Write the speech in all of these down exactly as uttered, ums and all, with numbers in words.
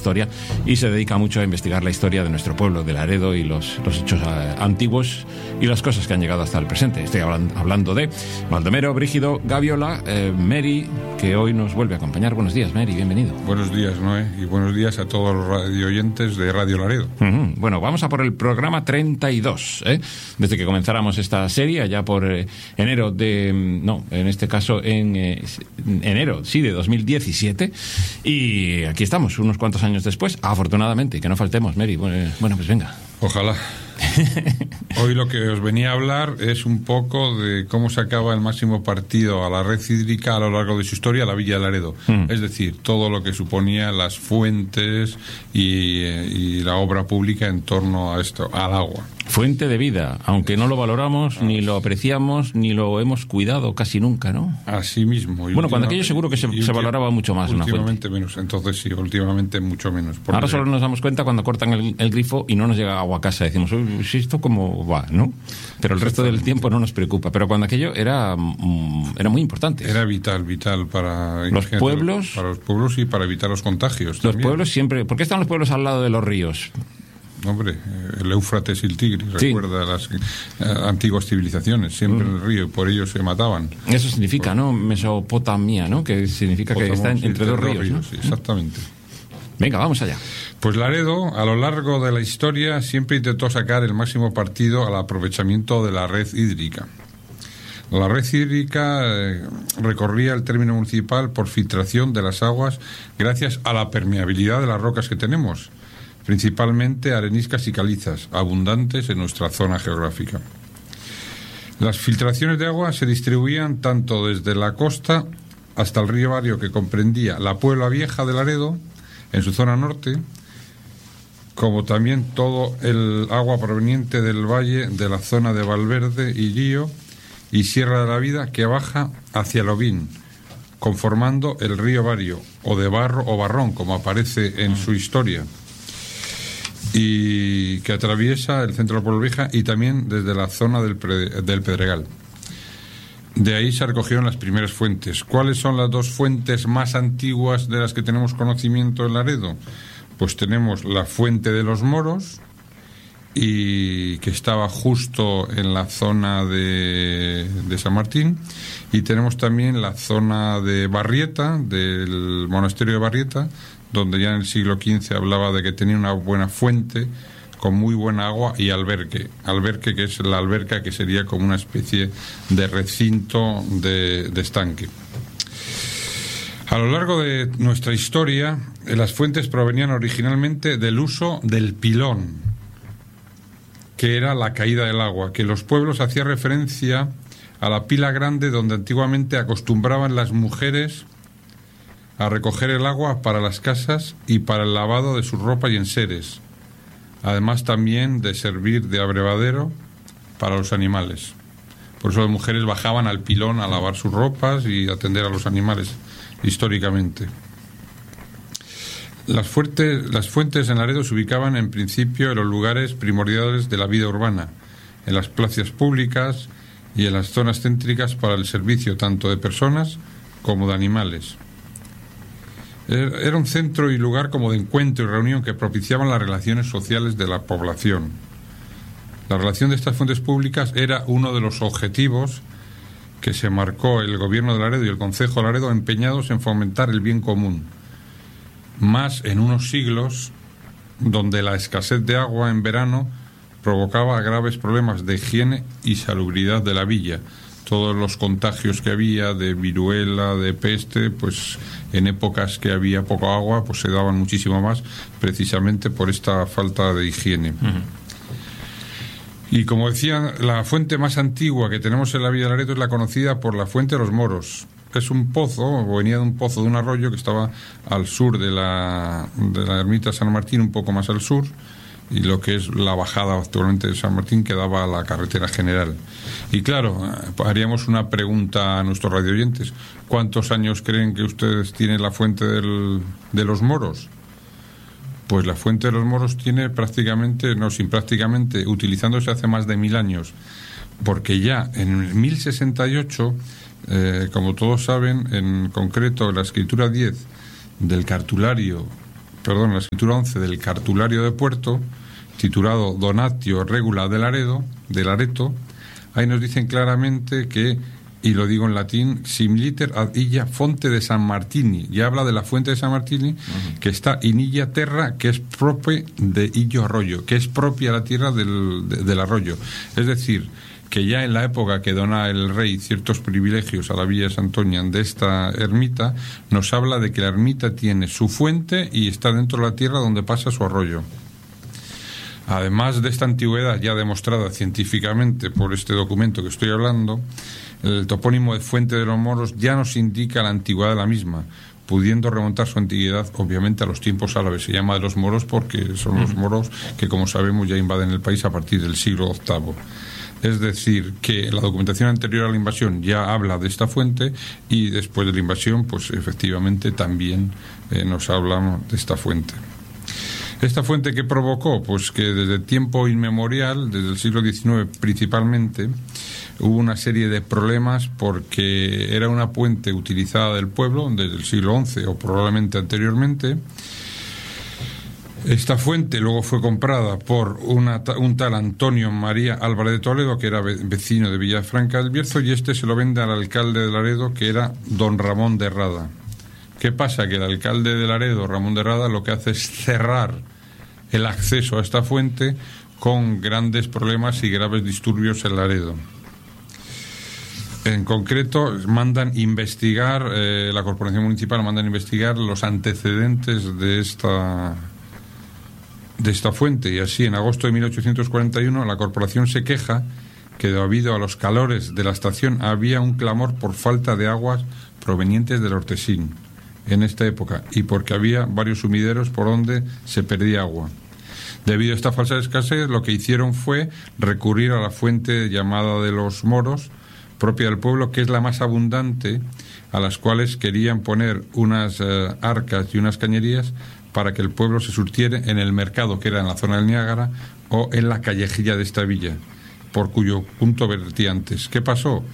historia y se dedica mucho a investigar la historia de nuestro pueblo, de Laredo, y los, los hechos uh, antiguos y las cosas que han llegado hasta el presente. Estoy hablando, hablando de Baldomero Brígido Gaviola, eh, Mary, que hoy nos vuelve a acompañar. Buenos días, Mary, bienvenido. Buenos días, Noé, y buenos días a todos los radio oyentes de Radio Laredo. Uh-huh. Bueno, vamos a por el programa treinta y dos, ¿eh? Desde que comenzáramos esta serie, allá por eh, enero de... No, en este caso en eh, enero, sí, de dos mil diecisiete. Y aquí estamos, unos cuantos años después, afortunadamente, que no faltemos, Mary. Bueno, bueno pues venga. Ojalá. Hoy lo que os venía a hablar es un poco de cómo se acaba el máximo partido a la red hídrica a lo largo de su historia, la Villa de Laredo. Mm. Es decir, todo lo que suponía las fuentes y, y la obra pública en torno a esto, al agua. Fuente de vida, aunque no lo valoramos, ah, ni lo apreciamos, ni lo hemos cuidado casi nunca, ¿no? Así mismo. Bueno, cuando aquello seguro que se, se valoraba mucho más. Últimamente menos, entonces sí, últimamente mucho menos. Ahora solo nos damos cuenta cuando cortan el, el grifo y no nos llega agua a casa. Decimos, uy, ¿esto cómo va, no? Pero el resto del tiempo no nos preocupa. Pero cuando aquello era, era muy importante. Era vital, vital para los pueblos. Para los pueblos y para evitar los contagios. Los también. Pueblos siempre... ¿Por qué están los pueblos al lado de los ríos? Hombre, el Éufrates y el Tigris, sí. Recuerda las eh, antiguas civilizaciones, siempre mm. en el río, y por ello se mataban. Eso significa, por... ¿no? Mesopotamia, ¿no? Que significa Potamón, que está sí, entre dos ríos, ríos, ¿no? Sí, exactamente. Venga, vamos allá. Pues Laredo, a lo largo de la historia, siempre intentó sacar el máximo partido al aprovechamiento de la red hídrica. La red hídrica eh, recorría el término municipal por filtración de las aguas gracias a la permeabilidad de las rocas que tenemos, principalmente areniscas y calizas, abundantes en nuestra zona geográfica. Las filtraciones de agua se distribuían tanto desde la costa hasta el río Bario, que comprendía la Puebla Vieja de Laredo, en su zona norte, como también todo el agua proveniente del valle de la zona de Valverde y Lío y Sierra de la Vida, que baja hacia Lobín, conformando el río Bario, o de Barro o Barrón, como aparece en su historia, y que atraviesa el centro de la Puebla Vieja y también desde la zona del, del Pedregal. De ahí se recogieron las primeras fuentes. ¿Cuáles son las dos fuentes más antiguas de las que tenemos conocimiento en Laredo? Pues tenemos la fuente de los Moros, y que estaba justo en la zona de, de San Martín, y tenemos también la zona de Barrieta, del monasterio de Barrieta, donde ya en el siglo quince hablaba de que tenía una buena fuente con muy buena agua y alberque. Alberque, que es la alberca, que sería como una especie de recinto de, de estanque. A lo largo de nuestra historia, las fuentes provenían originalmente del uso del pilón, que era la caída del agua, que los pueblos hacían referencia a la pila grande donde antiguamente acostumbraban las mujeres a recoger el agua para las casas y para el lavado de su ropa y enseres, además también de servir de abrevadero para los animales. Por eso las mujeres bajaban al pilón a lavar sus ropas y atender a los animales históricamente. Las, fuertes, las fuentes en Laredo se ubicaban en principio en los lugares primordiales de la vida urbana, en las plazas públicas y en las zonas céntricas para el servicio tanto de personas como de animales. Era un centro y lugar como de encuentro y reunión que propiciaban las relaciones sociales de la población. La relación de estas fuentes públicas era uno de los objetivos que se marcó el gobierno de Laredo y el concejo de Laredo, empeñados en fomentar el bien común, más en unos siglos donde la escasez de agua en verano provocaba graves problemas de higiene y salubridad de la villa. Todos los contagios que había de viruela, de peste, pues en épocas que había poco agua, pues se daban muchísimo más, precisamente por esta falta de higiene. Uh-huh. Y como decía, la fuente más antigua que tenemos en la Villa de Laredo es la conocida por la Fuente de los Moros. Es un pozo, o venía de un pozo de un arroyo que estaba al sur de la, de la ermita San Martín, un poco más al sur, y lo que es la bajada actualmente de San Martín, que daba a la carretera general. Y claro, haríamos una pregunta a nuestros radioyentes. ¿Cuántos años creen que ustedes tienen la Fuente del, de los Moros? Pues la Fuente de los Moros tiene prácticamente, no, sin prácticamente, utilizándose hace más de mil años, porque ya en mil sesenta y ocho, eh, como todos saben, en concreto la escritura diez del cartulario perdón, la escritura once del Cartulario de Puerto, titulado Donatio Regula de Laredo, de Lareto, ahí nos dicen claramente que, y lo digo en latín, similiter ad illa fonte de San Martini, ya habla de la fuente de San Martini, uh-huh. que está in illa terra, que es propia de illo arroyo, que es propia la tierra del, de, del arroyo. Es decir, que ya en la época que dona el rey ciertos privilegios a la Villa de Santoña de esta ermita, nos habla de que la ermita tiene su fuente y está dentro de la tierra donde pasa su arroyo. Además de esta antigüedad ya demostrada científicamente por este documento que estoy hablando, el topónimo de Fuente de los Moros ya nos indica la antigüedad de la misma, pudiendo remontar su antigüedad obviamente a los tiempos árabes. Se llama de los moros porque son los moros que, como sabemos, ya invaden el país a partir del siglo octavo. Es decir, que la documentación anterior a la invasión ya habla de esta fuente y después de la invasión, pues efectivamente también eh, nos habla de esta fuente. ¿Esta fuente qué provocó? Pues que desde tiempo inmemorial, desde el siglo diecinueve principalmente, hubo una serie de problemas porque era una fuente utilizada del pueblo desde el siglo once o probablemente anteriormente. Esta fuente luego fue comprada por una, un tal Antonio María Álvarez de Toledo, que era vecino de Villafranca del Bierzo, y este se lo vende al alcalde de Laredo, que era don Ramón de Rada. ¿Qué pasa? Que el alcalde de Laredo, Ramón de Rada, lo que hace es cerrar el acceso a esta fuente con grandes problemas y graves disturbios en Laredo. En concreto, mandan investigar, eh, la Corporación Municipal mandan investigar los antecedentes de esta... de esta fuente, y así en agosto de mil ochocientos cuarenta y uno la corporación se queja que debido a los calores de la estación había un clamor por falta de aguas provenientes del Ortesín en esta época y porque había varios sumideros por donde se perdía agua. Debido a esta falsa escasez, lo que hicieron fue recurrir a la fuente llamada de los Moros, propia del pueblo, que es la más abundante, a las cuales querían poner unas eh, arcas y unas cañerías para que el pueblo se surtiere en el mercado, que era en la zona del Niágara, o en la callejilla de esta villa, por cuyo punto vertía antes. ¿Qué pasó?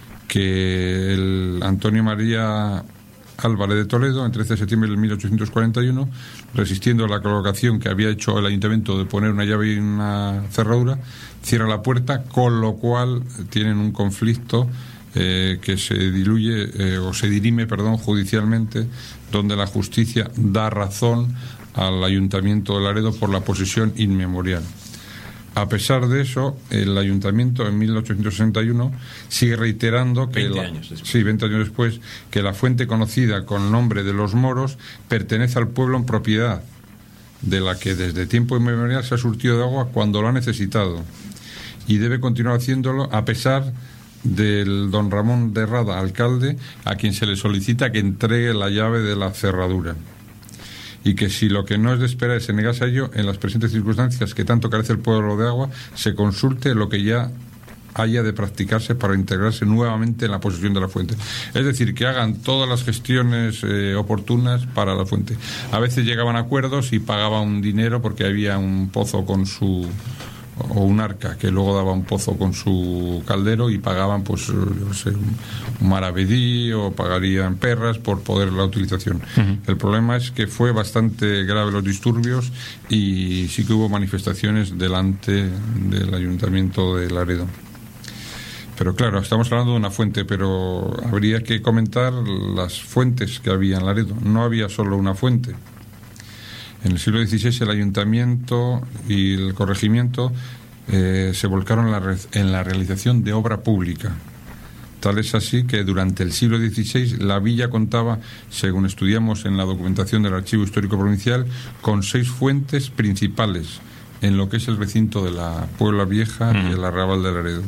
Que el Antonio María Álvarez de Toledo, el trece de septiembre de mil ochocientos cuarenta y uno, resistiendo a la colocación que había hecho el ayuntamiento de poner una llave y una cerradura, cierra la puerta, con lo cual tienen un conflicto Eh, que se diluye eh, o se dirime, perdón, judicialmente, donde la justicia da razón al Ayuntamiento de Laredo por la posesión inmemorial. A pesar de eso, el Ayuntamiento en mil ochocientos sesenta y uno sigue reiterando que veinte la, años después. sí, veinte años después, que la fuente conocida con el nombre de los Moros pertenece al pueblo en propiedad, de la que desde tiempo inmemorial se ha surtido de agua cuando lo ha necesitado, y debe continuar haciéndolo a pesar del don Ramón de Rada, alcalde, a quien se le solicita que entregue la llave de la cerradura, y que si lo que no es de esperar se negase a ello, en las presentes circunstancias que tanto carece el pueblo de agua, se consulte lo que ya haya de practicarse para integrarse nuevamente en la posesión de la fuente. Es decir, que hagan todas las gestiones eh, oportunas para la fuente. A veces llegaban a acuerdos y pagaban un dinero porque había un pozo con su... o un arca que luego daba un pozo con su caldero y pagaban, pues, no sé, un maravedí o pagarían perras por poder la utilización. Uh-huh. El problema es que fue bastante grave los disturbios y sí que hubo manifestaciones delante del Ayuntamiento de Laredo. Pero claro, estamos hablando de una fuente, pero habría que comentar las fuentes que había en Laredo. No había solo una fuente. En el siglo dieciséis el ayuntamiento y el corregimiento eh, se volcaron en la, en la realización de obra pública. Tal es así que durante el siglo dieciséis la villa contaba, según estudiamos en la documentación del Archivo Histórico Provincial, con seis fuentes principales en lo que es el recinto de la Puebla Vieja mm. y el arrabal de Laredo.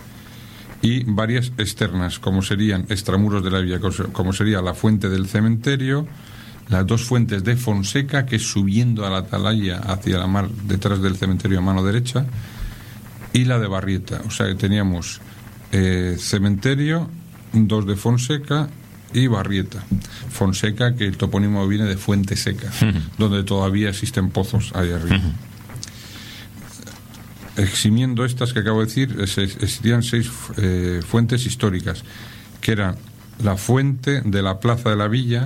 Y varias externas, como serían extramuros de la villa, como sería la fuente del cementerio, las dos fuentes de Fonseca, que es subiendo a la atalaya hacia la mar detrás del cementerio a mano derecha, y la de Barrieta. O sea que teníamos eh, cementerio, dos de Fonseca y Barrieta. Fonseca, que el topónimo viene de Fuente Seca, uh-huh. donde todavía existen pozos ahí arriba. Uh-huh. Eximiendo estas que acabo de decir, existían seis eh, fuentes históricas, que eran la fuente de la plaza de la villa,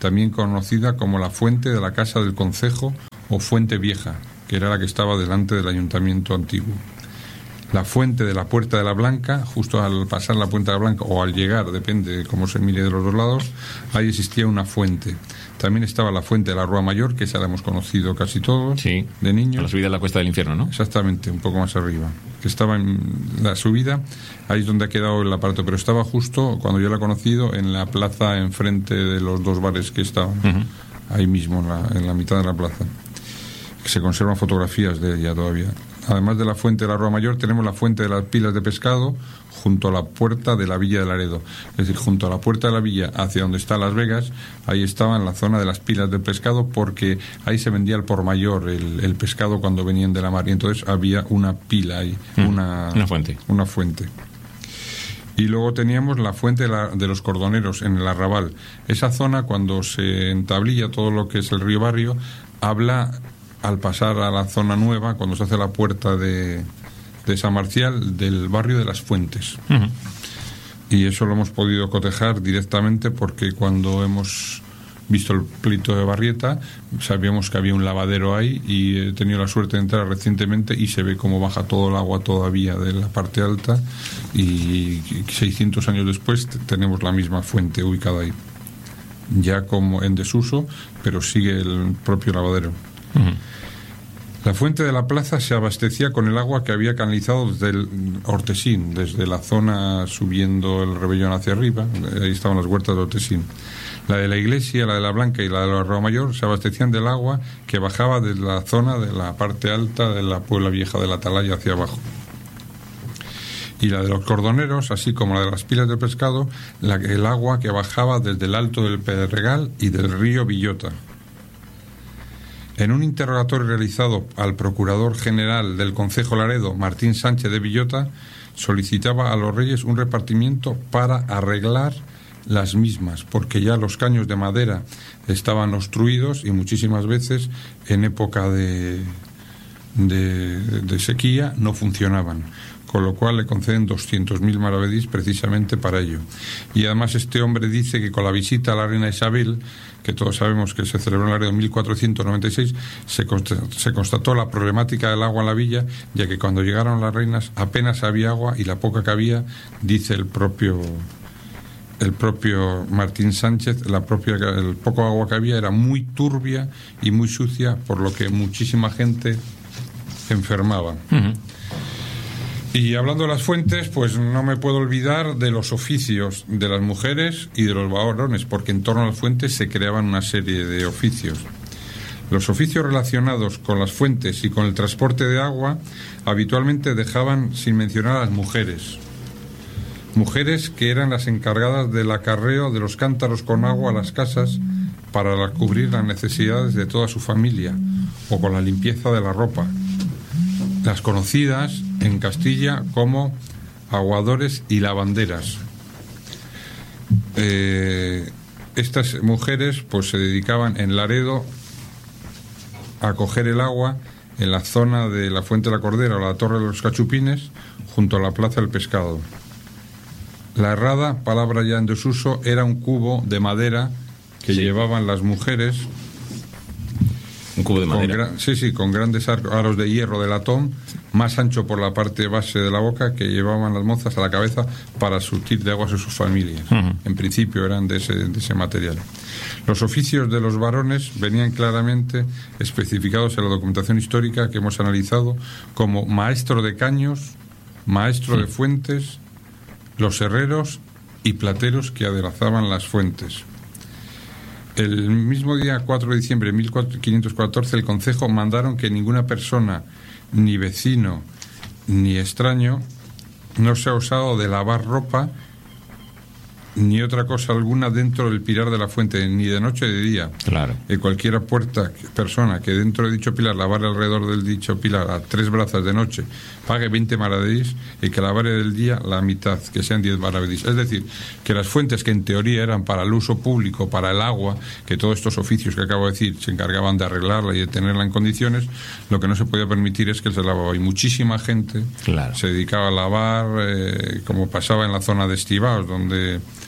también conocida como la Fuente de la Casa del Concejo o Fuente Vieja, que era la que estaba delante del ayuntamiento antiguo. La Fuente de la Puerta de la Blanca, justo al pasar la Puerta de la Blanca o al llegar, depende de cómo se mire de los dos lados, ahí existía una fuente. También estaba la Fuente de la Rúa Mayor, que esa la hemos conocido casi todos, sí, de niños. A la subida de la Cuesta del Infierno, ¿no? Exactamente, un poco más arriba. Que estaba en la subida, ahí es donde ha quedado el aparato, pero estaba justo, cuando yo la he conocido, en la plaza enfrente de los dos bares que estaban, uh-huh. ahí mismo, en la, en la mitad de la plaza. Que se conservan fotografías de ella todavía. Además de la Fuente de la Rúa Mayor, tenemos la Fuente de las Pilas de Pescado junto a la puerta de la Villa de Laredo. Es decir, junto a la puerta de la villa hacia donde está Las Vegas, ahí estaba en la zona de las pilas de pescado, porque ahí se vendía al por mayor el, el pescado cuando venían de la mar. Y entonces había una pila ahí, mm, una, una fuente. Una fuente. Y luego teníamos la Fuente de, la, de los Cordoneros en el Arrabal. Esa zona, cuando se entablilla todo lo que es el río Barrio, habla... al pasar a la zona nueva, cuando se hace la puerta de, de San Marcial, del barrio de las Fuentes. Uh-huh. Y eso lo hemos podido cotejar directamente porque cuando hemos visto el pleito de Barrieta, sabíamos que había un lavadero ahí y he tenido la suerte de entrar recientemente y se ve cómo baja todo el agua todavía de la parte alta y seiscientos años después tenemos la misma fuente ubicada ahí. Ya como en desuso, pero sigue el propio lavadero. Uh-huh. La Fuente de la Plaza se abastecía con el agua que había canalizado desde el Hortesín, desde la zona subiendo el Rebellón hacia arriba, ahí estaban las huertas de Hortesín. La de la Iglesia, la de la Blanca y la de la Rúa Mayor se abastecían del agua que bajaba desde la zona de la parte alta de la Puebla Vieja de la Atalaya hacia abajo. Y la de los Cordoneros, así como la de las Pilas de Pescado, la, el agua que bajaba desde el Alto del Pedregal y del río Villota. En un interrogatorio realizado al Procurador General del Concejo Laredo, Martín Sánchez de Villota, solicitaba a los reyes un repartimiento para arreglar las mismas, porque ya los caños de madera estaban obstruidos y muchísimas veces en época de, de, de sequía no funcionaban, con lo cual le conceden doscientos mil maravedís precisamente para ello. Y además este hombre dice que con la visita a la reina Isabel, que todos sabemos que se celebró en Laredo en mil cuatrocientos noventa y seis, se constató, se constató la problemática del agua en la villa, ya que cuando llegaron las reinas apenas había agua y la poca que había, dice el propio el propio Martín Sánchez, la propia el poco agua que había era muy turbia y muy sucia, por lo que muchísima gente enfermaba. Uh-huh. Y hablando de las fuentes, pues no me puedo olvidar de los oficios de las mujeres y de los varones, porque en torno a las fuentes se creaban una serie de oficios. Los oficios relacionados con las fuentes y con el transporte de agua habitualmente dejaban sin mencionar a las mujeres. Mujeres que eran las encargadas del acarreo de los cántaros con agua a las casas para cubrir las necesidades de toda su familia o con la limpieza de la ropa. Las conocidas en Castilla como aguadores y lavanderas. Eh, estas mujeres pues se dedicaban en Laredo a coger el agua en la zona de la Fuente de la Cordera o la Torre de los Cachupines, junto a la Plaza del Pescado. La herrada, palabra ya en desuso, era un cubo de madera que sí. llevaban las mujeres. Un cubo de madera. Con, sí, sí, con grandes aros de hierro de latón, más ancho por la parte base de la boca, que llevaban las mozas a la cabeza para surtir de aguas a sus familias. Uh-huh. En principio eran de ese, de ese material. Los oficios de los varones venían claramente especificados en la documentación histórica que hemos analizado como maestro de caños, maestro uh-huh. de fuentes, los herreros y plateros que aderezaban las fuentes. El mismo día cuatro de diciembre de mil quinientos catorce el Concejo mandaron que ninguna persona, ni vecino ni extraño, no sea osado de lavar ropa ni otra cosa alguna dentro del pilar de la fuente, ni de noche ni de día. Claro. Y cualquier puerta, persona que dentro de dicho pilar lavare alrededor del dicho pilar a tres brazas de noche, pague veinte maravedís, y que lavare del día la mitad, que sean diez maravedís. Es decir, que las fuentes que en teoría eran para el uso público, para el agua, que todos estos oficios que acabo de decir se encargaban de arreglarla y de tenerla en condiciones, lo que no se podía permitir es que se lavaba. Y muchísima gente claro. se dedicaba a lavar, eh, como pasaba en la zona de Estivaos, donde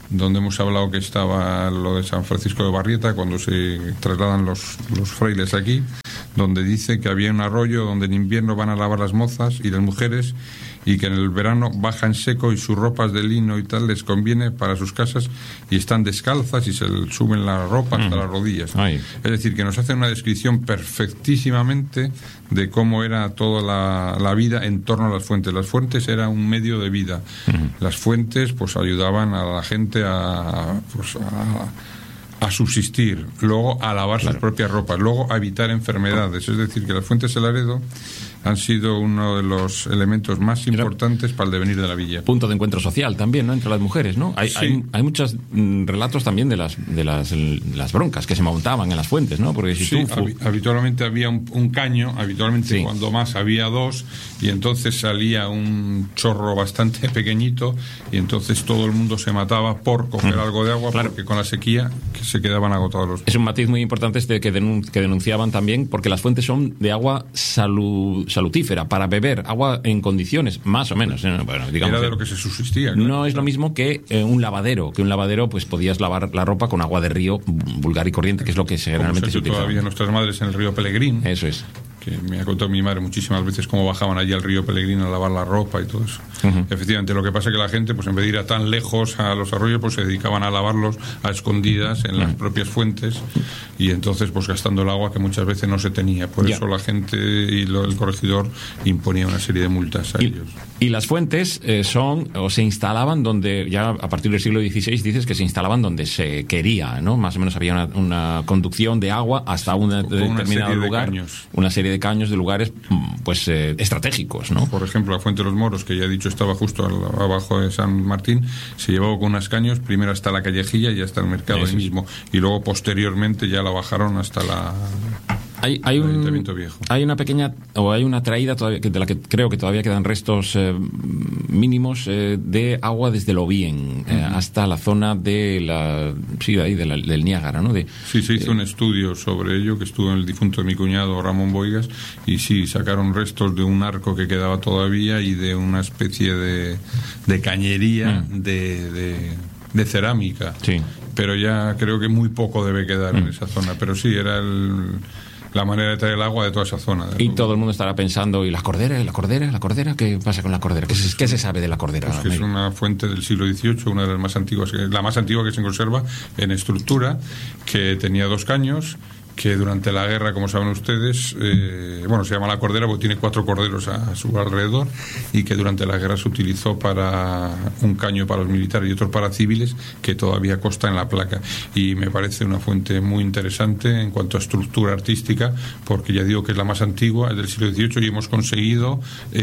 donde hemos hablado que estaba lo de San Francisco de Barrieta, cuando se trasladan los, los frailes aquí, donde dice que había un arroyo donde en invierno van a lavar las mozas y las mujeres, y que en el verano bajan seco y sus ropas de lino y tal les conviene para sus casas, y están descalzas y se suben la ropa hasta mm. las rodillas. Ay. Es decir, que nos hacen una descripción perfectísimamente de cómo era toda la, la vida en torno a las fuentes. Las fuentes era un medio de vida. Mm. Las fuentes pues ayudaban a la gente a, pues, a, a subsistir, luego a lavar claro. sus propias ropas, luego a evitar enfermedades. Es decir, que las fuentes de Laredo han sido uno de los elementos más importantes para el devenir de la villa. Punto de encuentro social también, ¿no?, entre las mujeres, ¿no? Hay, sí. hay, hay muchos mm, relatos también de las de las, las broncas que se montaban en las fuentes, ¿no? Porque si sí, tú... hab- habitualmente había un, un caño, habitualmente sí. cuando más había dos, y entonces salía un chorro bastante pequeñito, y entonces todo el mundo se mataba por coger mm. algo de agua, claro. porque con la sequía que se quedaban agotados los... Es un matiz muy importante este que, denun- que denunciaban también, porque las fuentes son de agua salud salutífera, para beber, agua en condiciones, más o menos. ¿eh? Bueno, digamos, era de lo que se subsistía. Claro. No es lo mismo que eh, un lavadero, que un lavadero pues podías lavar la ropa con agua de río vulgar y corriente, que es lo que se generalmente se utiliza. Todavía nuestras madres en el río Pelegrín. Eso es. Que me ha contado mi madre muchísimas veces cómo bajaban allí al río Pelegrín a lavar la ropa y todo eso. Uh-huh. Efectivamente, lo que pasa es que la gente, pues en vez de ir a tan lejos a los arroyos, pues se dedicaban a lavarlos a escondidas en uh-huh. las propias fuentes, y entonces pues gastando el agua que muchas veces no se tenía. Por yeah. eso la gente y lo, el corregidor imponía una serie de multas a y, ellos. Y las fuentes eh, son, o se instalaban donde, ya a partir del siglo dieciséis dices que se instalaban donde se quería, ¿no? Más o menos había una, una conducción de agua hasta sí, un determinado una lugar. De una serie de caños de lugares pues eh, estratégicos, ¿no? Por ejemplo, la Fuente de los Moros, que ya he dicho estaba justo al, abajo de San Martín, se llevó con unos caños primero hasta la Callejilla y hasta el mercado ahí mismo, y luego posteriormente ya la bajaron hasta la... Hay, hay, un, hay una pequeña, o hay una traída todavía, de la que creo que todavía quedan restos eh, mínimos eh, de agua desde Lobien eh, uh-huh. hasta la zona de la, sí, de ahí, de la, del Niágara, ¿no? De, sí, se hizo eh, un estudio sobre ello, que estuvo en el difunto de mi cuñado Ramón Boigas, y sí, sacaron restos de un arco que quedaba todavía y de una especie de, de cañería uh-huh. de, de, de cerámica. Sí. Pero ya creo que muy poco debe quedar uh-huh. en esa zona. Pero sí, era el... la manera de traer el agua de toda esa zona. Y todo el mundo estará pensando, ¿y la cordera? ¿Y la cordera? ¿La cordera? ¿Qué pasa con la cordera? ¿Qué, pues se, ¿qué se sabe de la cordera? Pues que es una fuente del siglo dieciocho, una de las más antiguas, la más antigua que se conserva en estructura, que tenía dos caños, que durante la guerra, como saben ustedes, eh, bueno, se llama la cordera porque tiene cuatro corderos a, a su alrededor, y que durante la guerra se utilizó para un caño para los militares y otro para civiles, que todavía consta en la placa. Y me parece una fuente muy interesante en cuanto a estructura artística, porque ya digo que es la más antigua, es del siglo dieciocho, y hemos conseguido...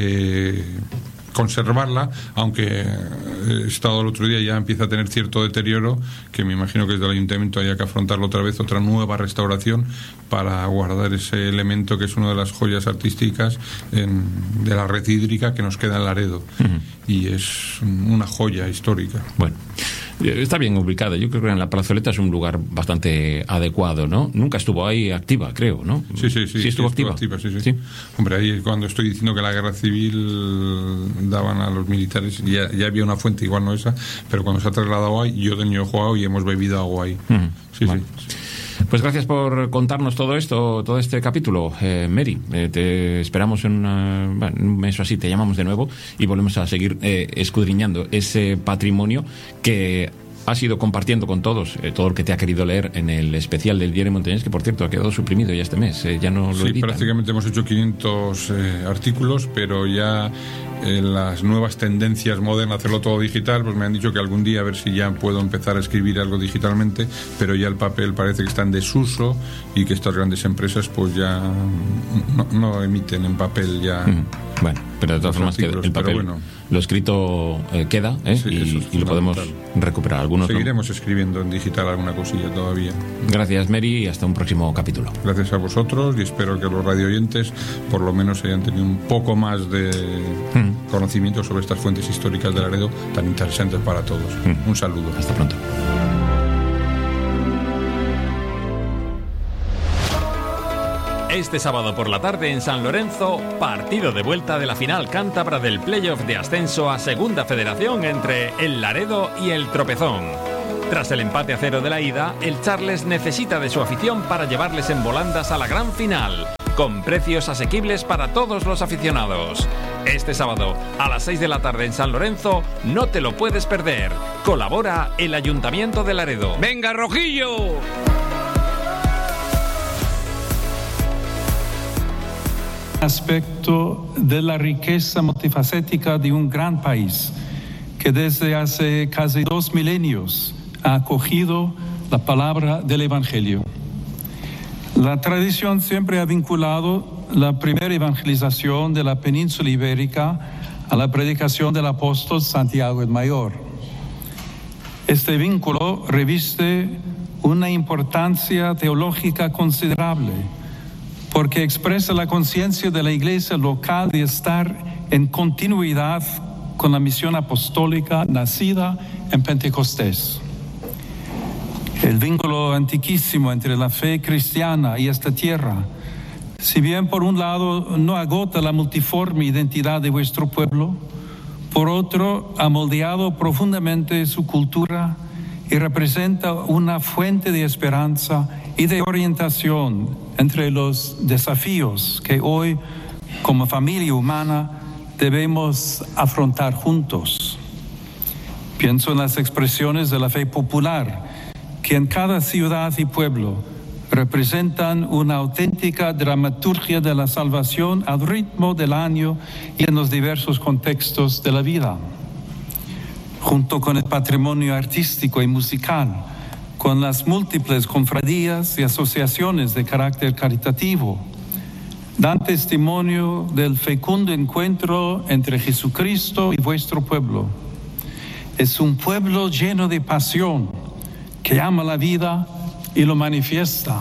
Eh, conservarla, aunque he estado el otro día, ya empieza a tener cierto deterioro, que me imagino que desde el ayuntamiento haya que afrontarlo otra vez, otra nueva restauración para guardar ese elemento que es una de las joyas artísticas en, de la red hídrica que nos queda en Laredo. Uh-huh. Y es una joya histórica. Bueno, está bien ubicada. Yo creo que en la plazoleta es un lugar bastante adecuado, ¿no? Nunca estuvo ahí activa, creo, ¿no? Sí, sí, sí. ¿Sí estuvo sí, activa? activa sí, sí. sí. Hombre, ahí cuando estoy diciendo que la guerra civil daban a los militares, ya, ya había una fuente, igual no esa, pero cuando se ha trasladado ahí, yo he tenido jugado y hemos bebido agua ahí. Uh-huh. Sí, vale. sí. Pues gracias por contarnos todo esto, todo este capítulo, eh, Mary. Eh, te esperamos en, una, bueno, en un mes o así, te llamamos de nuevo y volvemos a seguir eh, escudriñando ese patrimonio que has ido compartiendo con todos, eh, todo lo que te ha querido leer en el especial del Diario Montañés, que por cierto ha quedado suprimido ya este mes, eh, ya no lo Sí, editan. prácticamente hemos hecho quinientos eh, artículos, pero ya en las nuevas tendencias modernas, hacerlo todo digital, pues me han dicho que algún día a ver si ya puedo empezar a escribir algo digitalmente, pero ya el papel parece que está en desuso y que estas grandes empresas pues ya no, no emiten en papel ya. Mm. Bueno, pero de todas formas que el papel, bueno, lo escrito eh, queda ¿eh? Sí, y, y lo podemos recuperar. Algunos seguiremos no. escribiendo en digital alguna cosilla todavía. Gracias, Mary, y hasta un próximo capítulo. Gracias a vosotros, y espero que los radio oyentes por lo menos hayan tenido un poco más de mm. conocimiento sobre estas fuentes históricas de Laredo tan interesantes para todos. Mm. Un saludo. Hasta pronto. Este sábado por la tarde en San Lorenzo, partido de vuelta de la final cántabra del playoff de ascenso a Segunda Federación entre el Laredo y el Tropezón. Tras el empate a cero de la ida, el Charles necesita de su afición para llevarles en volandas a la gran final, con precios asequibles para todos los aficionados. Este sábado, a las seis de la tarde en San Lorenzo, no te lo puedes perder. Colabora el Ayuntamiento de Laredo. ¡Venga, Rojillo! Aspecto de la riqueza multifacética de un gran país que desde hace casi dos milenios ha acogido la palabra del Evangelio. La tradición siempre ha vinculado la primera evangelización de la península ibérica a la predicación del apóstol Santiago el Mayor. Este vínculo reviste una importancia teológica considerable, porque expresa la conciencia de la iglesia local de estar en continuidad con la misión apostólica nacida en Pentecostés. El vínculo antiquísimo entre la fe cristiana y esta tierra, si bien por un lado no agota la multiforme identidad de vuestro pueblo, por otro ha moldeado profundamente su cultura y representa una fuente de esperanza y de orientación entre los desafíos que hoy, como familia humana, debemos afrontar juntos. Pienso en las expresiones de la fe popular, que en cada ciudad y pueblo representan una auténtica dramaturgia de la salvación al ritmo del año y en los diversos contextos de la vida. Junto con el patrimonio artístico y musical, con las múltiples cofradías y asociaciones de carácter caritativo, dan testimonio del fecundo encuentro entre Jesucristo y vuestro pueblo. Es un pueblo lleno de pasión, que ama la vida y lo manifiesta.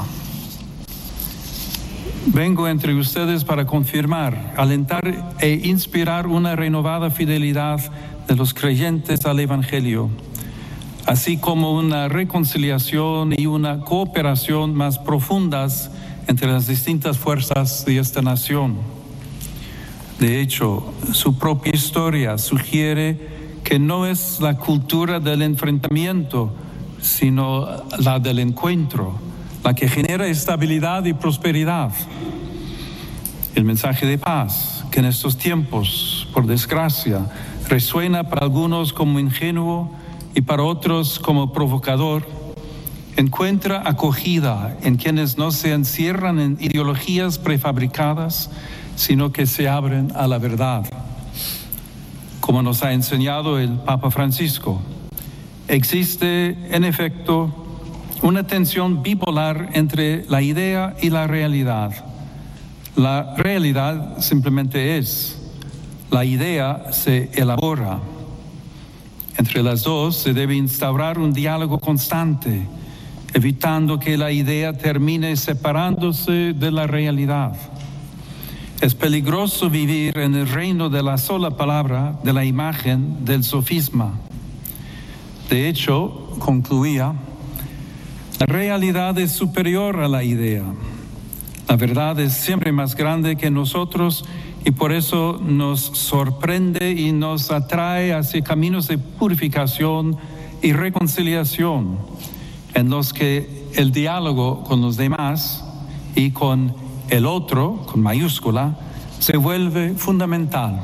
Vengo entre ustedes para confirmar, alentar e inspirar una renovada fidelidad de los creyentes al Evangelio, así como una reconciliación y una cooperación más profundas entre las distintas fuerzas de esta nación. De hecho, su propia historia sugiere que no es la cultura del enfrentamiento, sino la del encuentro, la que genera estabilidad y prosperidad. El mensaje de paz, que en estos tiempos, por desgracia, resuena para algunos como ingenuo y para otros como provocador, encuentra acogida en quienes no se encierran en ideologías prefabricadas, sino que se abren a la verdad. Como nos ha enseñado el Papa Francisco, existe, en efecto, una tensión bipolar entre la idea y la realidad. La realidad simplemente es, la idea se elabora. Entre las dos se debe instaurar un diálogo constante, evitando que la idea termine separándose de la realidad. Es peligroso vivir en el reino de la sola palabra, de la imagen, del sofisma. De hecho, concluía, la realidad es superior a la idea. La verdad es siempre más grande que nosotros y por eso nos sorprende y nos atrae hacia caminos de purificación y reconciliación, en los que el diálogo con los demás y con el otro, con mayúscula, se vuelve fundamental.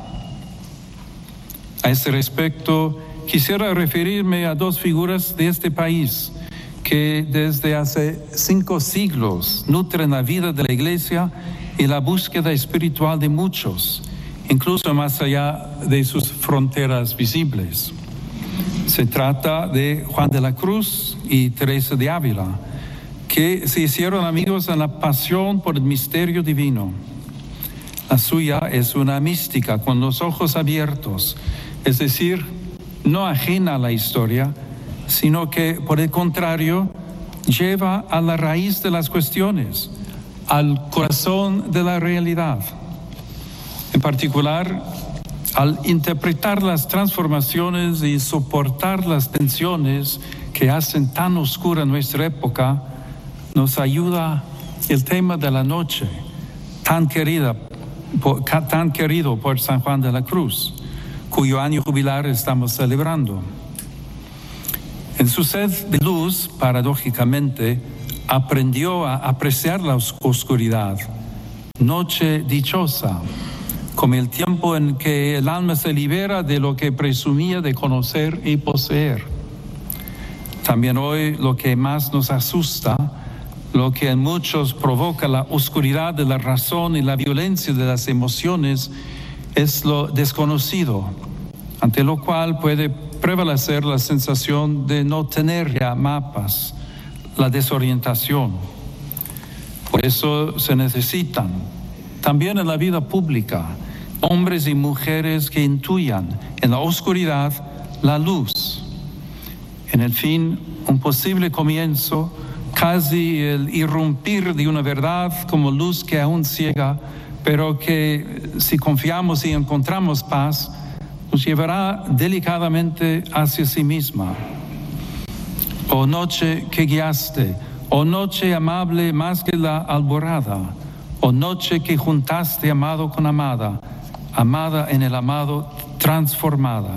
A este respecto, quisiera referirme a dos figuras de este país que desde hace cinco siglos nutren la vida de la Iglesia y la búsqueda espiritual de muchos, incluso más allá de sus fronteras visibles. Se trata de Juan de la Cruz y Teresa de Ávila, que se hicieron amigos en la pasión por el misterio divino. La suya es una mística con los ojos abiertos, es decir, no ajena a la historia, sino que, por el contrario, lleva a la raíz de las cuestiones, al corazón de la realidad. En particular, al interpretar las transformaciones y soportar las tensiones que hacen tan oscura nuestra época, nos ayuda el tema de la noche, tan querida, por, tan querido por San Juan de la Cruz, cuyo año jubilar estamos celebrando. En su sed de luz, paradójicamente, aprendió a apreciar la oscuridad, noche dichosa, como el tiempo en que el alma se libera de lo que presumía de conocer y poseer. También hoy lo que más nos asusta, lo que en muchos provoca la oscuridad de la razón y la violencia de las emociones, es lo desconocido, ante lo cual puede prevalecer la sensación de no tener ya mapas, la desorientación. Por eso se necesitan, también en la vida pública, hombres y mujeres que intuyan en la oscuridad la luz. En el fin, un posible comienzo, casi el irrumpir de una verdad como luz que aún ciega, pero que si confiamos y encontramos paz, nos llevará delicadamente hacia sí misma. Oh noche que guiaste, oh noche amable más que la alborada, oh noche que juntaste amado con amada, amada en el amado transformada.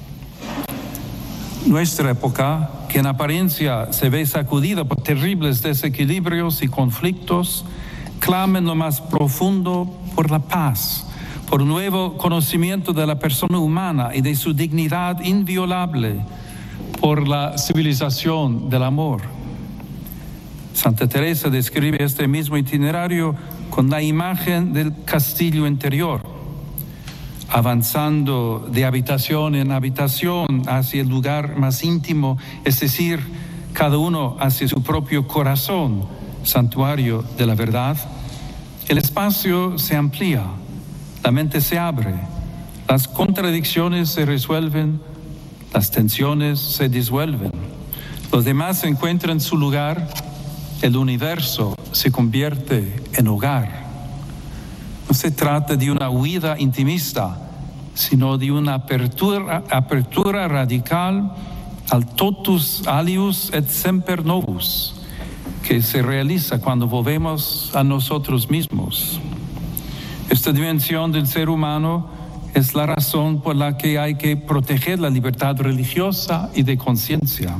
Nuestra época, que en apariencia se ve sacudida por terribles desequilibrios y conflictos, clama en lo más profundo por la paz, por un nuevo conocimiento de la persona humana y de su dignidad inviolable, por la civilización del amor. Santa Teresa describe este mismo itinerario con la imagen del castillo interior, avanzando de habitación en habitación hacia el lugar más íntimo, es decir, cada uno hacia su propio corazón, santuario de la verdad. El espacio se amplía, la mente se abre, las contradicciones se resuelven, las tensiones se disuelven, los demás encuentran su lugar, el universo se convierte en hogar. No se trata de una huida intimista, sino de una apertura, apertura radical al totus alius et semper novus, que se realiza cuando volvemos a nosotros mismos. Esta dimensión del ser humano es la razón por la que hay que proteger la libertad religiosa y de conciencia.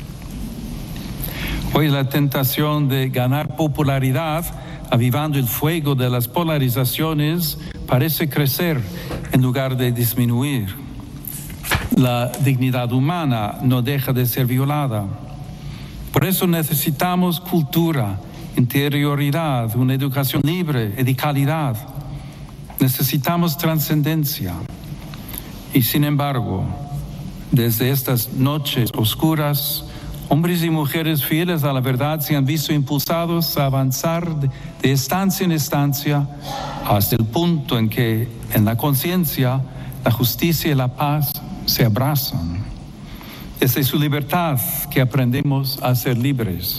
Hoy la tentación de ganar popularidad, avivando el fuego de las polarizaciones, parece crecer en lugar de disminuir. La dignidad humana no deja de ser violada. Por eso necesitamos cultura, interioridad, una educación libre y de calidad. Necesitamos trascendencia. Y sin embargo, desde estas noches oscuras, hombres y mujeres fieles a la verdad se han visto impulsados a avanzar de, de estancia en estancia hasta el punto en que en la conciencia la justicia y la paz se abrazan. Es de su libertad que aprendemos a ser libres.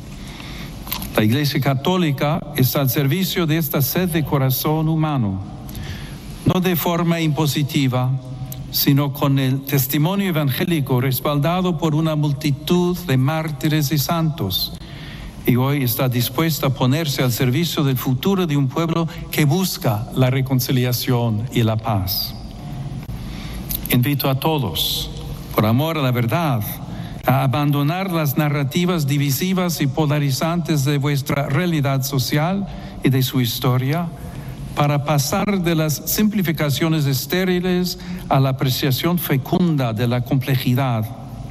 La Iglesia Católica está al servicio de esta sed de corazón humano, no de forma impositiva, sino con el testimonio evangélico respaldado por una multitud de mártires y santos. Y hoy está dispuesta a ponerse al servicio del futuro de un pueblo que busca la reconciliación y la paz. Invito a todos, por amor a la verdad, a abandonar las narrativas divisivas y polarizantes de vuestra realidad social y de su historia, para pasar de las simplificaciones estériles a la apreciación fecunda de la complejidad.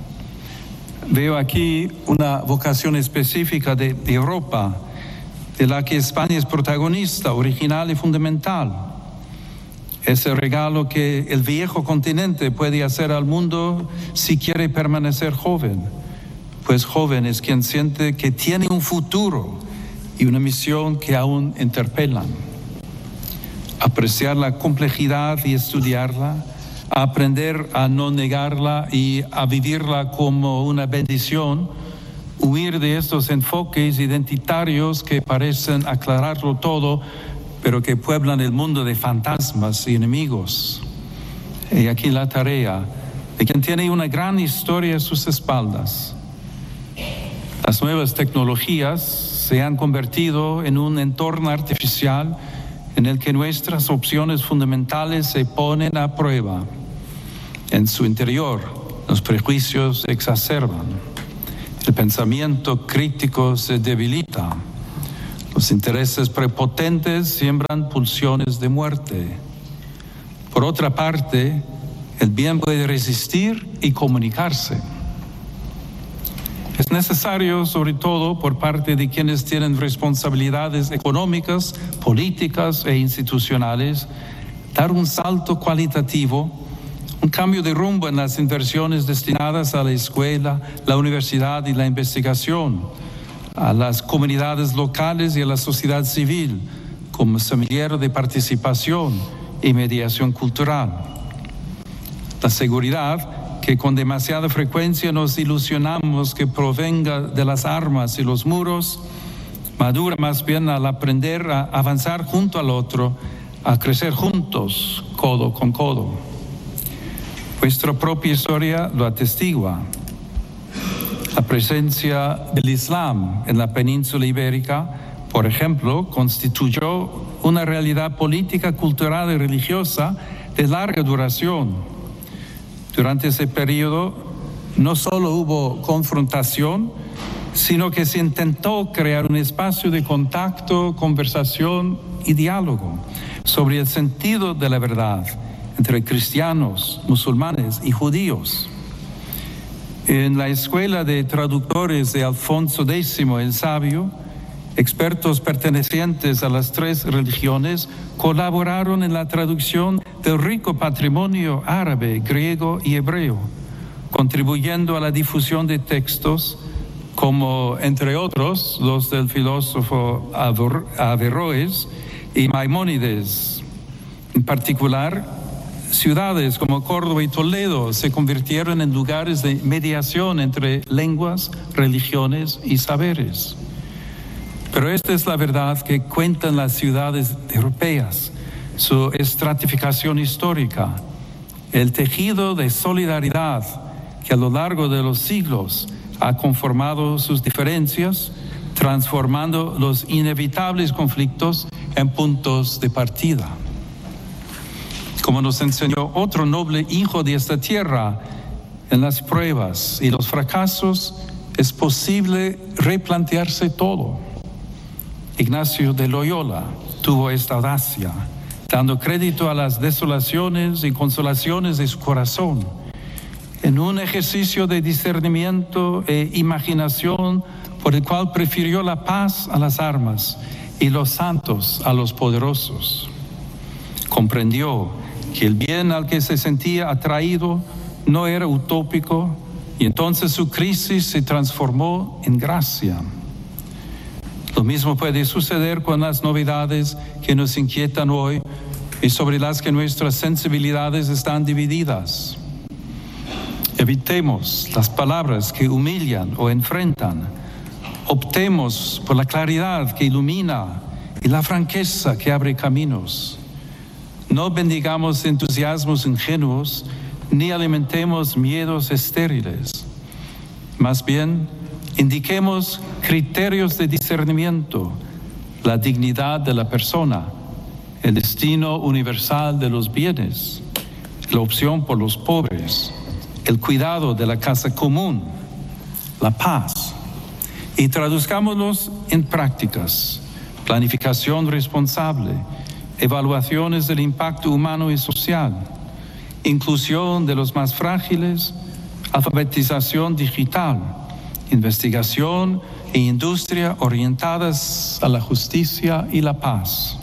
Veo aquí una vocación específica de, de Europa, de la que España es protagonista, original y fundamental. Es el regalo que el viejo continente puede hacer al mundo si quiere permanecer joven, pues joven es quien siente que tiene un futuro y una misión que aún interpelan. Apreciar la complejidad y estudiarla, a aprender a no negarla y a vivirla como una bendición, huir de estos enfoques identitarios que parecen aclararlo todo, pero que pueblan el mundo de fantasmas y enemigos. Y aquí la tarea de quien tiene una gran historia a sus espaldas. Las nuevas tecnologías se han convertido en un entorno artificial en el que nuestras opciones fundamentales se ponen a prueba. En su interior, los prejuicios se exacerban, el pensamiento crítico se debilita, los intereses prepotentes siembran pulsiones de muerte. Por otra parte, el bien puede resistir y comunicarse. Es necesario, sobre todo por parte de quienes tienen responsabilidades económicas, políticas e institucionales, dar un salto cualitativo, un cambio de rumbo en las inversiones destinadas a la escuela, la universidad y la investigación, a las comunidades locales y a la sociedad civil, como semillero de participación y mediación cultural. La seguridad, que con demasiada frecuencia nos ilusionamos que provenga de las armas y los muros, madura más bien al aprender a avanzar junto al otro, a crecer juntos, codo con codo. Nuestra propia historia lo atestigua. La presencia del Islam en la península ibérica, por ejemplo, constituyó una realidad política, cultural y religiosa de larga duración. Durante ese periodo no solo hubo confrontación, sino que se intentó crear un espacio de contacto, conversación y diálogo sobre el sentido de la verdad entre cristianos, musulmanes y judíos. En la Escuela de Traductores de Alfonso Décimo el Sabio, expertos pertenecientes a las tres religiones colaboraron en la traducción del rico patrimonio árabe, griego y hebreo, contribuyendo a la difusión de textos como, entre otros, los del filósofo Averroes y Maimónides. En particular, ciudades como Córdoba y Toledo se convirtieron en lugares de mediación entre lenguas, religiones y saberes. Pero esta es la verdad que cuentan las ciudades europeas, su estratificación histórica, el tejido de solidaridad que a lo largo de los siglos ha conformado sus diferencias, transformando los inevitables conflictos en puntos de partida. Como nos enseñó otro noble hijo de esta tierra, en las pruebas y los fracasos es posible replantearse todo. Ignacio de Loyola tuvo esta audacia, dando crédito a las desolaciones y consolaciones de su corazón, en un ejercicio de discernimiento e imaginación por el cual prefirió la paz a las armas y los santos a los poderosos. Comprendió que el bien al que se sentía atraído no era utópico y entonces su crisis se transformó en gracia. Lo mismo puede suceder con las novedades que nos inquietan hoy y sobre las que nuestras sensibilidades están divididas. Evitemos las palabras que humillan o enfrentan. Optemos por la claridad que ilumina y la franqueza que abre caminos. No bendigamos entusiasmos ingenuos ni alimentemos miedos estériles. Más bien, indiquemos criterios de discernimiento, la dignidad de la persona, el destino universal de los bienes, la opción por los pobres, el cuidado de la casa común, la paz. Y traduzcámoslos en prácticas, planificación responsable, evaluaciones del impacto humano y social, inclusión de los más frágiles, alfabetización digital, investigación e industria orientadas a la justicia y la paz.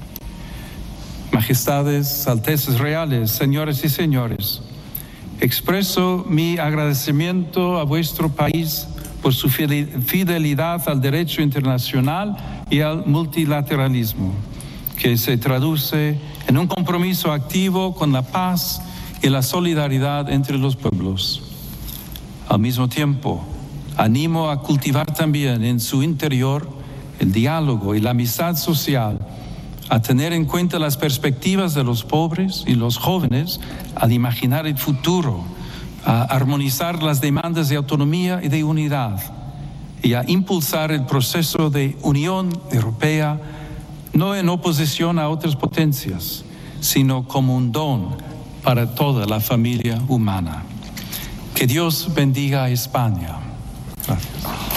Majestades, altezas reales, señores y señores, expreso mi agradecimiento a vuestro país por su fidelidad al derecho internacional y al multilateralismo, que se traduce en un compromiso activo con la paz y la solidaridad entre los pueblos. Al mismo tiempo, animo a cultivar también en su interior el diálogo y la amistad social, a tener en cuenta las perspectivas de los pobres y los jóvenes al imaginar el futuro, a armonizar las demandas de autonomía y de unidad y a impulsar el proceso de unión europea no en oposición a otras potencias, sino como un don para toda la familia humana. Que Dios bendiga a España. Gracias.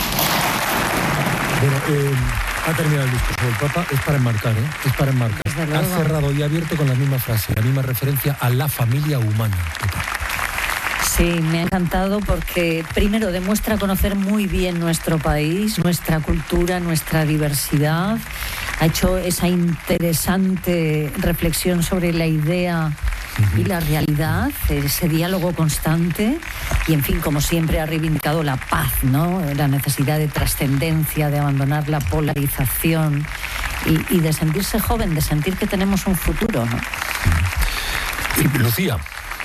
Bueno, eh, ha terminado el discurso del Papa, es para enmarcar, ¿eh? Es para enmarcar. Ha cerrado y abierto con la misma frase, la misma referencia a la familia humana. Sí, me ha encantado porque primero demuestra conocer muy bien nuestro país, nuestra cultura, nuestra diversidad. Ha hecho esa interesante reflexión sobre la idea y la realidad, ese diálogo constante y, en fin, como siempre ha reivindicado la paz, ¿no? La necesidad de trascendencia, de abandonar la polarización y, y de sentirse joven, de sentir que tenemos un futuro, ¿no? Y Lucía.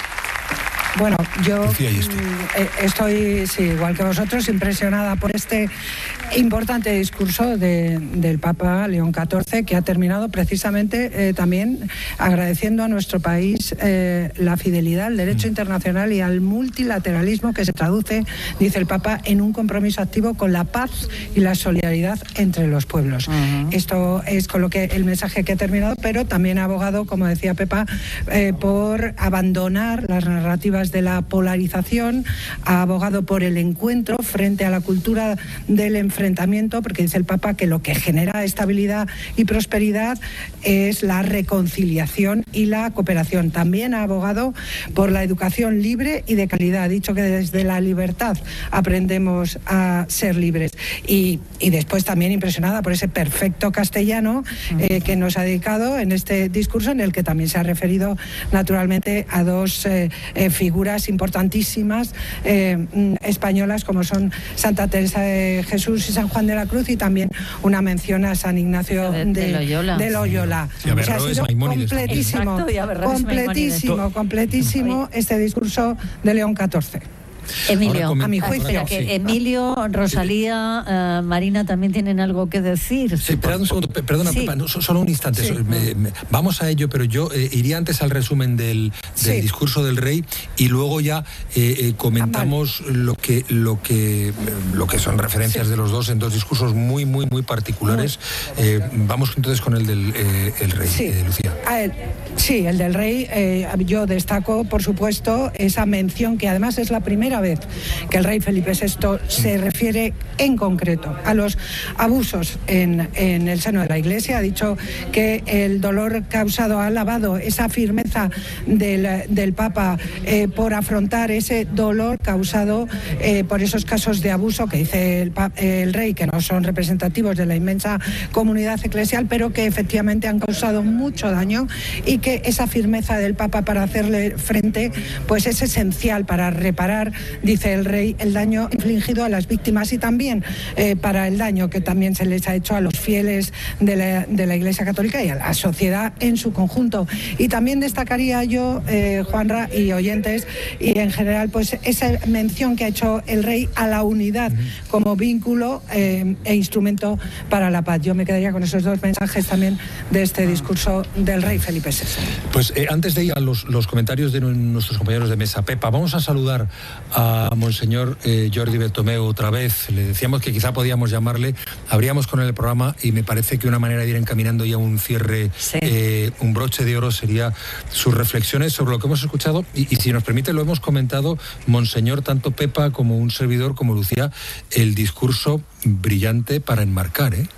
Bueno, yo Lucía y este. estoy, sí, igual que vosotros, impresionada por este importante discurso de, del Papa León catorce, que ha terminado precisamente eh, también agradeciendo a nuestro país eh, la fidelidad al derecho mm. internacional y al multilateralismo, que se traduce, dice el Papa, en un compromiso activo con la paz y la solidaridad entre los pueblos. Uh-huh. Esto es con lo que el mensaje que ha terminado, pero también ha abogado, como decía Pepa, eh, por abandonar las narrativas de la polarización, ha abogado por el encuentro frente a la cultura del enfrentamiento, porque dice el Papa que lo que genera estabilidad y prosperidad es la reconciliación y la cooperación. También ha abogado por la educación libre y de calidad. Ha dicho que desde la libertad aprendemos a ser libres. Y, y después también impresionada por ese perfecto castellano eh, que nos ha dedicado en este discurso, en el que también se ha referido naturalmente a dos eh, eh, figuras importantísimas eh, españolas, como son Santa Teresa de Jesús y San Juan de la Cruz, y también una mención a San Ignacio de, de, de Loyola. De Loyola. Sí. O sea, ha sido completísimo, completísimo, completísimo este discurso de León catorce. Emilio, a mi juicio. Espera, que Emilio, Rosalía, uh, Marina también tienen algo que decir. Sí, perdón un segundo, perdona, sí. Pepa, no, solo un instante. Sí. Me, me, vamos a ello, pero yo eh, iría antes al resumen del, del sí. discurso del rey y luego ya eh, eh, comentamos ah, vale. lo que lo que lo que son referencias sí. de los dos en dos discursos muy muy muy particulares. Eh, vamos entonces con el del eh, el rey, sí. eh, Lucía. A él, sí, el del rey. Eh, yo destaco, por supuesto, esa mención que además es la primera vez que el rey Felipe sexto se refiere en concreto a los abusos en, en el seno de la Iglesia. Ha dicho que el dolor causado, ha alabado esa firmeza del, del Papa eh, por afrontar ese dolor causado eh, por esos casos de abuso que dice el, el rey, que no son representativos de la inmensa comunidad eclesial, pero que efectivamente han causado mucho daño, y que esa firmeza del Papa para hacerle frente pues es esencial para reparar, dice el rey, el daño infligido a las víctimas, y también eh, para el daño que también se les ha hecho a los fieles de la, de la Iglesia Católica y a la sociedad en su conjunto. Y también destacaría yo, eh, Juanra y oyentes, y en general, pues esa mención que ha hecho el rey a la unidad como vínculo eh, e instrumento para la paz. Yo me quedaría con esos dos mensajes también de este discurso del rey Felipe sexto. Pues eh, antes de ir a los, los comentarios de nuestros compañeros de mesa, Pepa, vamos a saludar a Monseñor eh, Jordi Bertomeu otra vez. Le decíamos que quizá podíamos llamarle, abríamos con él el programa, y me parece que una manera de ir encaminando ya un cierre, sí. eh, un broche de oro, sería sus reflexiones sobre lo que hemos escuchado, y, y si nos permite lo hemos comentado, Monseñor, tanto Pepa como un servidor como Lucía, el discurso brillante para enmarcar, ¿eh?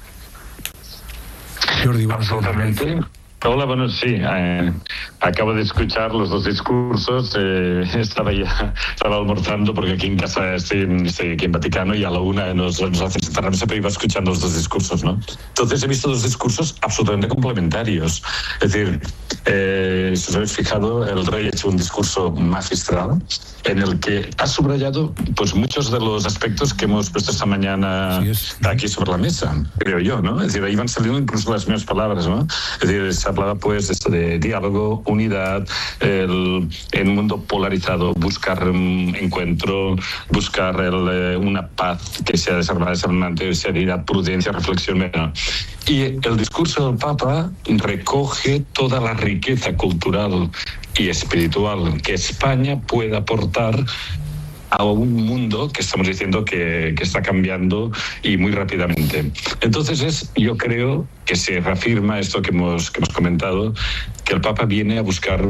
Jordi, absolutamente. Hola, bueno, sí, eh, acabo de escuchar los dos discursos, eh, estaba ya estaba almorzando porque aquí en casa estoy, estoy aquí en Vaticano, y a la una nos, nos hace sentarnos, siempre iba escuchando los dos discursos, ¿no? Entonces he visto dos discursos absolutamente complementarios, es decir, eh, si os habéis fijado, el rey ha hecho un discurso magistral en el que ha subrayado pues muchos de los aspectos que hemos puesto esta mañana sí, aquí sobre la mesa, creo yo, ¿no? Es decir, ahí van saliendo incluso las mismas palabras, ¿no? Es decir, esa hablaba pues esto de diálogo, unidad, el, el mundo polarizado, buscar um, encuentro, buscar el, eh, una paz que sea desarmante, seriedad, prudencia, reflexión. Bueno. Y el discurso del Papa recoge toda la riqueza cultural y espiritual que España puede aportar a un mundo que estamos diciendo que, que está cambiando y muy rápidamente. Entonces es, yo creo que se reafirma esto que hemos, que hemos comentado, que el Papa viene a buscar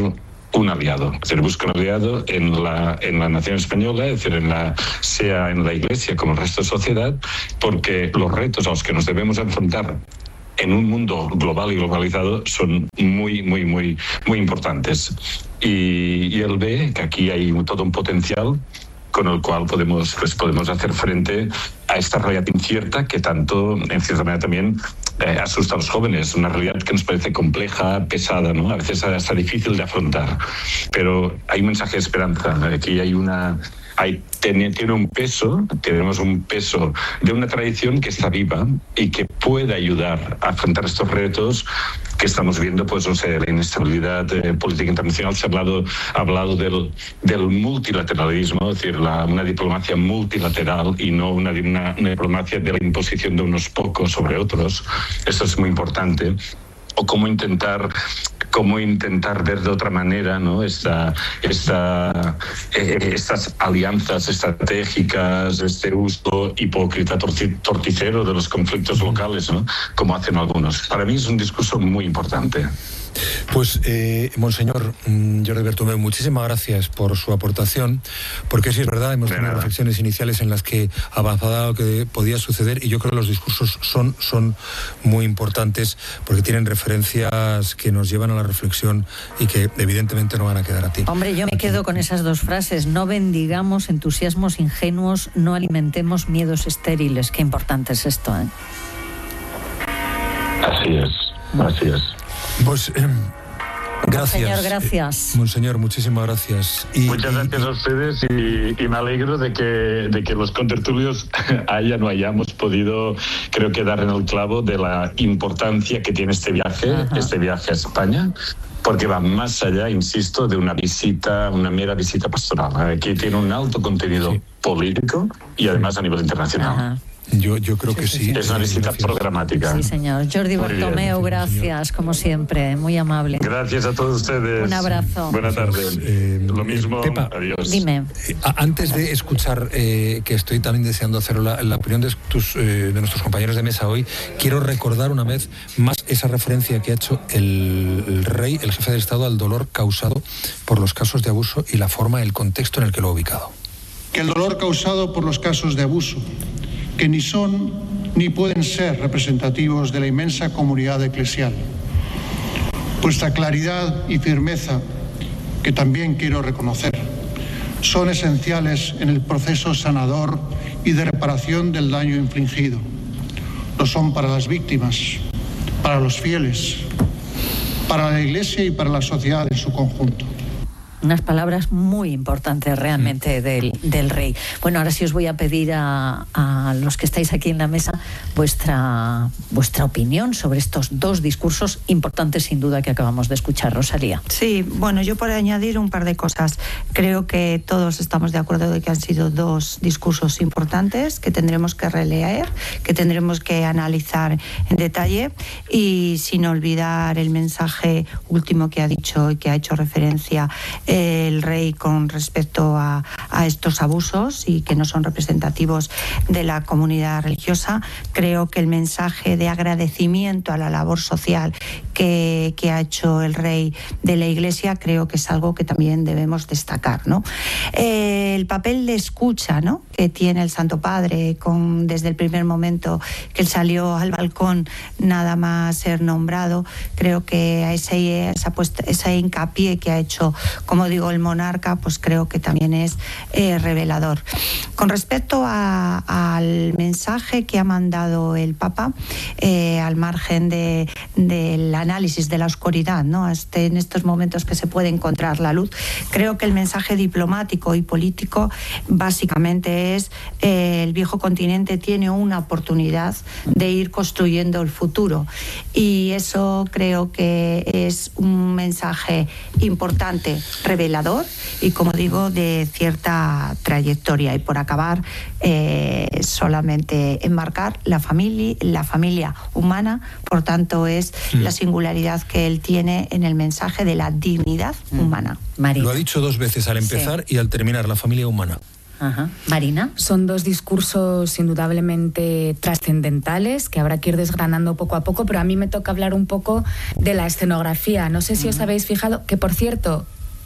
un aliado, es decir, busca un aliado en la, en la nación española, es decir, en la, sea en la Iglesia como el resto de la sociedad, porque los retos a los que nos debemos enfrentar en un mundo global y globalizado son muy, muy, muy, muy importantes. Y, y él ve que aquí hay todo un potencial con el cual podemos, pues, podemos hacer frente a esta realidad incierta que tanto, en cierta manera, también eh, asusta a los jóvenes. Una realidad que nos parece compleja, pesada, ¿no? A veces hasta difícil de afrontar. Pero hay un mensaje de esperanza. Aquí hay una... Hay, tiene, tiene un peso, tenemos un peso de una tradición que está viva y que puede ayudar a afrontar estos retos que estamos viendo, pues, no sé, la inestabilidad eh, política internacional. Se ha hablado, ha hablado del, del multilateralismo, es decir, la, una diplomacia multilateral y no una, una, una diplomacia de la imposición de unos pocos sobre otros. Eso es muy importante. O cómo intentar, cómo intentar ver de otra manera, ¿no? Esta, esta, eh, estas alianzas estratégicas, este uso hipócrita, torticero de los conflictos locales, ¿no? Como hacen algunos. Para mí es un discurso muy importante. Pues, eh, Monseñor Jordi Bertomeu, muchísimas gracias por su aportación, porque sí es verdad, hemos tenido reflexiones iniciales en las que avanzaba lo que podía suceder, y yo creo que los discursos son, son muy importantes porque tienen referencias que nos llevan a la reflexión y que evidentemente no van a quedar a ti. Hombre, yo me quedo con esas dos frases: no bendigamos entusiasmos ingenuos, no alimentemos miedos estériles. Qué importante es esto, ¿eh? Así es, así es. Pues eh, gracias. Monseñor, gracias. Eh, Monseñor, muchísimas gracias. Y, Muchas gracias y, a ustedes y, y me alegro de que, de que los contertulios hayan o hayamos podido, creo que, dar en el clavo de la importancia que tiene este viaje, Ajá. este viaje a España. Porque va más allá, insisto, de una visita, una mera visita pastoral. Aquí tiene un alto contenido sí. político y además a nivel internacional. Ajá. Yo, yo creo que sí. Es una visita gracias. programática. Sí, señor. Jordi Bertomeu, gracias, como siempre, muy amable. Gracias a todos ustedes. Un abrazo. Buenas tardes. Eh, Lo mismo. Pepa, adiós. Dime. Eh, antes de escuchar, eh, que estoy también deseando hacer la, la opinión de, tus, eh, de nuestros compañeros de mesa hoy, quiero recordar una vez más esa referencia que ha hecho el, el rey, el jefe de Estado, al dolor causado por los casos de abuso y la forma, el contexto en el que lo ha ubicado. Que el dolor causado por los casos de abuso, que ni son ni pueden ser representativos de la inmensa comunidad eclesial. Vuestra claridad y firmeza, que también quiero reconocer, son esenciales en el proceso sanador y de reparación del daño infligido. Lo son para las víctimas, para los fieles, para la Iglesia y para la sociedad en su conjunto. Unas palabras muy importantes realmente del, del rey. Bueno, ahora sí os voy a pedir a, a los que estáis aquí en la mesa vuestra, vuestra opinión sobre estos dos discursos importantes, sin duda, que acabamos de escuchar. Rosalía. Sí, bueno, yo por añadir un par de cosas. Creo que todos estamos de acuerdo de que han sido dos discursos importantes que tendremos que releer, que tendremos que analizar en detalle, y sin olvidar el mensaje último que ha dicho y que ha hecho referencia el rey con respecto a, a estos abusos y que no son representativos de la comunidad religiosa. Creo que el mensaje de agradecimiento a la labor social que, que ha hecho el rey de la Iglesia, creo que es algo que también debemos destacar, ¿no? Eh, el papel de escucha, ¿no?, que tiene el Santo Padre, con, desde el primer momento que él salió al balcón nada más ser nombrado, creo que a ese, esa, puesta, ese hincapié que ha hecho, como digo, el monarca, pues creo que también es eh, revelador. Con respecto a, al mensaje que ha mandado el Papa, eh, al margen de, del análisis de la oscuridad, ¿no?, este, en estos momentos que se puede encontrar la luz, creo que el mensaje diplomático y político básicamente es eh, el viejo continente tiene una oportunidad de ir construyendo el futuro, y eso creo que es un mensaje importante, revelador y, como digo, de cierta trayectoria. Y por acabar, eh, solamente enmarcar la familia, la familia humana, por tanto es mm. la singularidad que él tiene en el mensaje de la dignidad mm. humana. Marina. Lo ha dicho dos veces, al empezar sí. y al terminar, la familia humana. Ajá. Marina. Son dos discursos indudablemente trascendentales que habrá que ir desgranando poco a poco, pero a mí me toca hablar un poco de la escenografía. No sé si uh-huh. os habéis fijado que, por cierto,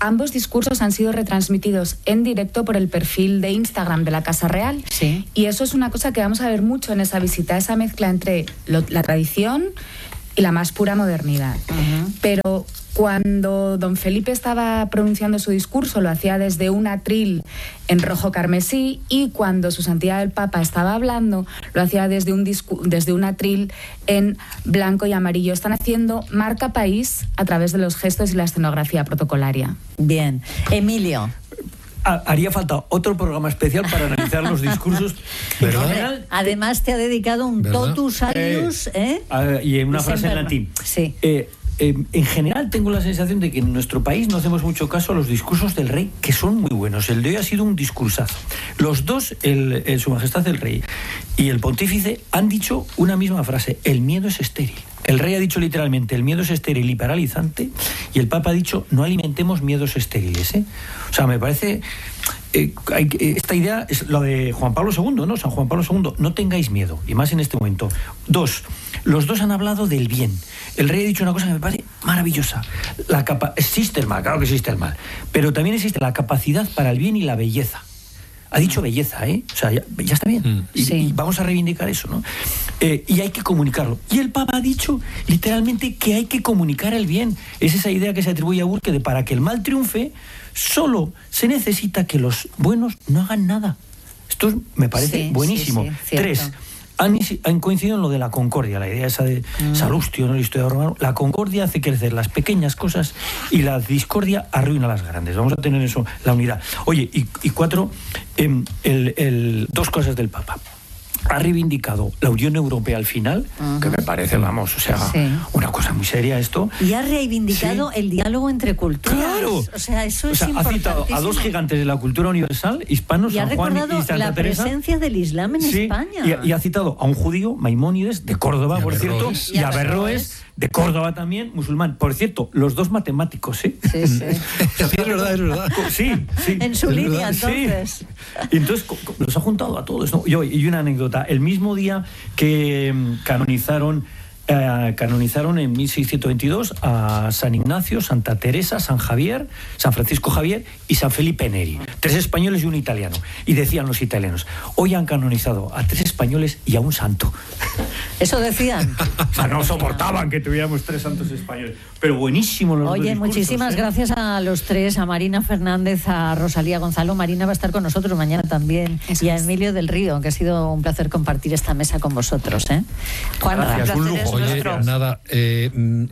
ambos discursos han sido retransmitidos en directo por el perfil de Instagram de la Casa Real. Sí. Y eso es una cosa que vamos a ver mucho en esa visita, esa mezcla entre lo, la tradición y la más pura modernidad. Uh-huh. Pero cuando don Felipe estaba pronunciando su discurso, lo hacía desde un atril en rojo carmesí, y cuando su santidad el Papa estaba hablando, lo hacía desde un, discu- desde un atril en blanco y amarillo. Están haciendo marca país a través de los gestos y la escenografía protocolaria. Bien. Emilio. Haría falta otro programa especial para analizar los discursos. ¿Verdad? Además te ha dedicado un ¿verdad? Totus alius, ¿eh? ¿eh? Y una frase en latín. Sí. Eh, eh, en general tengo la sensación de que en nuestro país no hacemos mucho caso a los discursos del rey, que son muy buenos. El de hoy ha sido un discursazo. Los dos, el, el, Su Majestad el Rey y el Pontífice, han dicho una misma frase: el miedo es estéril. El rey ha dicho literalmente: el miedo es estéril y paralizante, y el Papa ha dicho: no alimentemos miedos estériles, ¿eh? O sea, me parece... Eh, hay, esta idea es lo de Juan Pablo segundo, ¿no? San Juan Pablo segundo, no tengáis miedo, y más en este momento. Dos, los dos han hablado del bien. El rey ha dicho una cosa que me parece maravillosa. La capa- existe el mal, claro que existe el mal, pero también existe la capacidad para el bien y la belleza. Ha dicho belleza, ¿eh? O sea, ya, ya está bien. Mm. Y, sí. y vamos a reivindicar eso, ¿no? Eh, y hay que comunicarlo. Y el Papa ha dicho literalmente que hay que comunicar el bien. Es esa idea que se atribuye a Burke de para que el mal triunfe, solo se necesita que los buenos no hagan nada. Esto es, me parece sí, buenísimo. Sí, sí, Tres, han, han coincidido en lo de la concordia, la idea esa de mm. Salustio, ¿no? El historiador romano. La concordia hace crecer las pequeñas cosas y la discordia arruina las grandes. Vamos a tener eso, la unidad. Oye, y, y cuatro, eh, el, el, dos cosas del Papa. Ha reivindicado la Unión Europea al final, uh-huh. que me parece, vamos, o sea, sí. una cosa muy seria esto. Y ha reivindicado sí. el diálogo entre culturas. ¡Claro! O sea, eso o sea, es ha citado a dos gigantes de la cultura universal, hispanos, y San Juan y Santa Teresa. Y ha recordado la presencia del Islam en sí, España. Y, y ha citado a un judío, Maimónides, de Córdoba, por cierto, y a Averroes, de Córdoba también, musulmán. Por cierto, los dos matemáticos, ¿eh? Sí, sí. sí, es verdad, es verdad. Sí, sí. En su línea, verdad, entonces. Sí. Y entonces los ha juntado a todos, ¿no? Y, y una anécdota. El mismo día que canonizaron eh, canonizaron en mil seiscientos veintidós a San Ignacio, Santa Teresa, San Javier, San Francisco Javier y San Felipe Neri. Tres españoles y un italiano. Y decían los italianos: hoy han canonizado a tres españoles y a un santo. Eso decían. O sea, no soportaban que tuviéramos tres santos españoles. Pero buenísimo los Oye, dos discursos, muchísimas ¿eh? gracias a los tres, a Marina Fernández, a Rosalía Gonzalo. Marina va a estar con nosotros mañana también. Eso y a Emilio del Río, que ha sido un placer compartir esta mesa con vosotros, ¿eh? Juan, gracias, un lujo. Oye, nada, eh,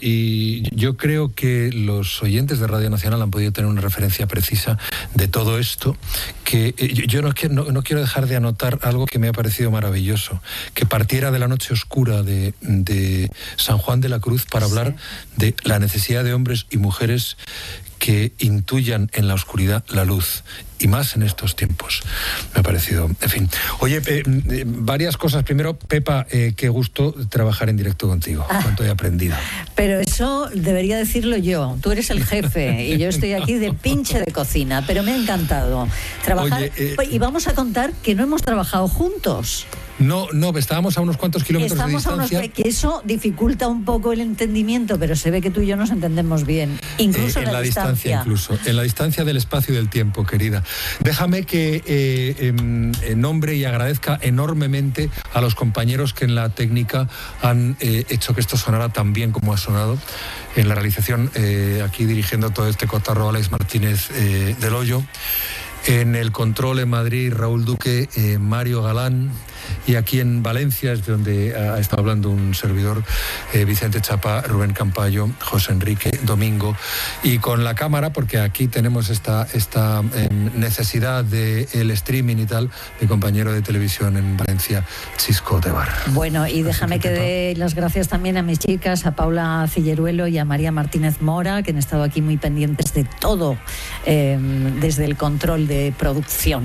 y yo creo que los oyentes de Radio Nacional han podido tener una referencia precisa de todo esto, que eh, yo, yo no, no, no quiero dejar de anotar algo que me ha parecido maravilloso, que partiera de la noche oscura de, de San Juan de la Cruz para sí. hablar de la necesidad de hombres y mujeres que intuyan en la oscuridad la luz, y más en estos tiempos. Me ha parecido, en fin. Oye, eh, eh, varias cosas. Primero, Pepa, eh, qué gusto trabajar en directo contigo. Ah, cuánto he aprendido. Pero eso debería decirlo yo. Tú eres el jefe y yo estoy aquí de pinche de cocina, pero me ha encantado trabajar. Oye, eh, y vamos a contar que no hemos trabajado juntos. No, no, estábamos a unos cuantos kilómetros Estamos de distancia. A unos, que eso dificulta un poco el entendimiento, pero se ve que tú y yo nos entendemos bien, incluso eh, en, en la, la distancia. distancia. Incluso, en la distancia del espacio y del tiempo, querida. Déjame que eh, eh, nombre y agradezca enormemente a los compañeros que en la técnica han eh, hecho que esto sonara tan bien como ha sonado. En la realización, eh, aquí dirigiendo todo este cotarro, Alex Martínez eh, del Hoyo. En el control en Madrid, Raúl Duque, eh, Mario Galán. Y aquí en Valencia es de donde ha estado hablando un servidor, eh, Vicente Chapa, Rubén Campayo, José Enrique Domingo. Y con la cámara, porque aquí tenemos esta, esta eh, necesidad del streaming y tal, mi compañero de televisión en Valencia, Chisco Tebar. Bueno, y déjame que, que dé las gracias también a mis chicas, a Paula Cilleruelo y a María Martínez Mora, que han estado aquí muy pendientes de todo, eh, desde el control de producción.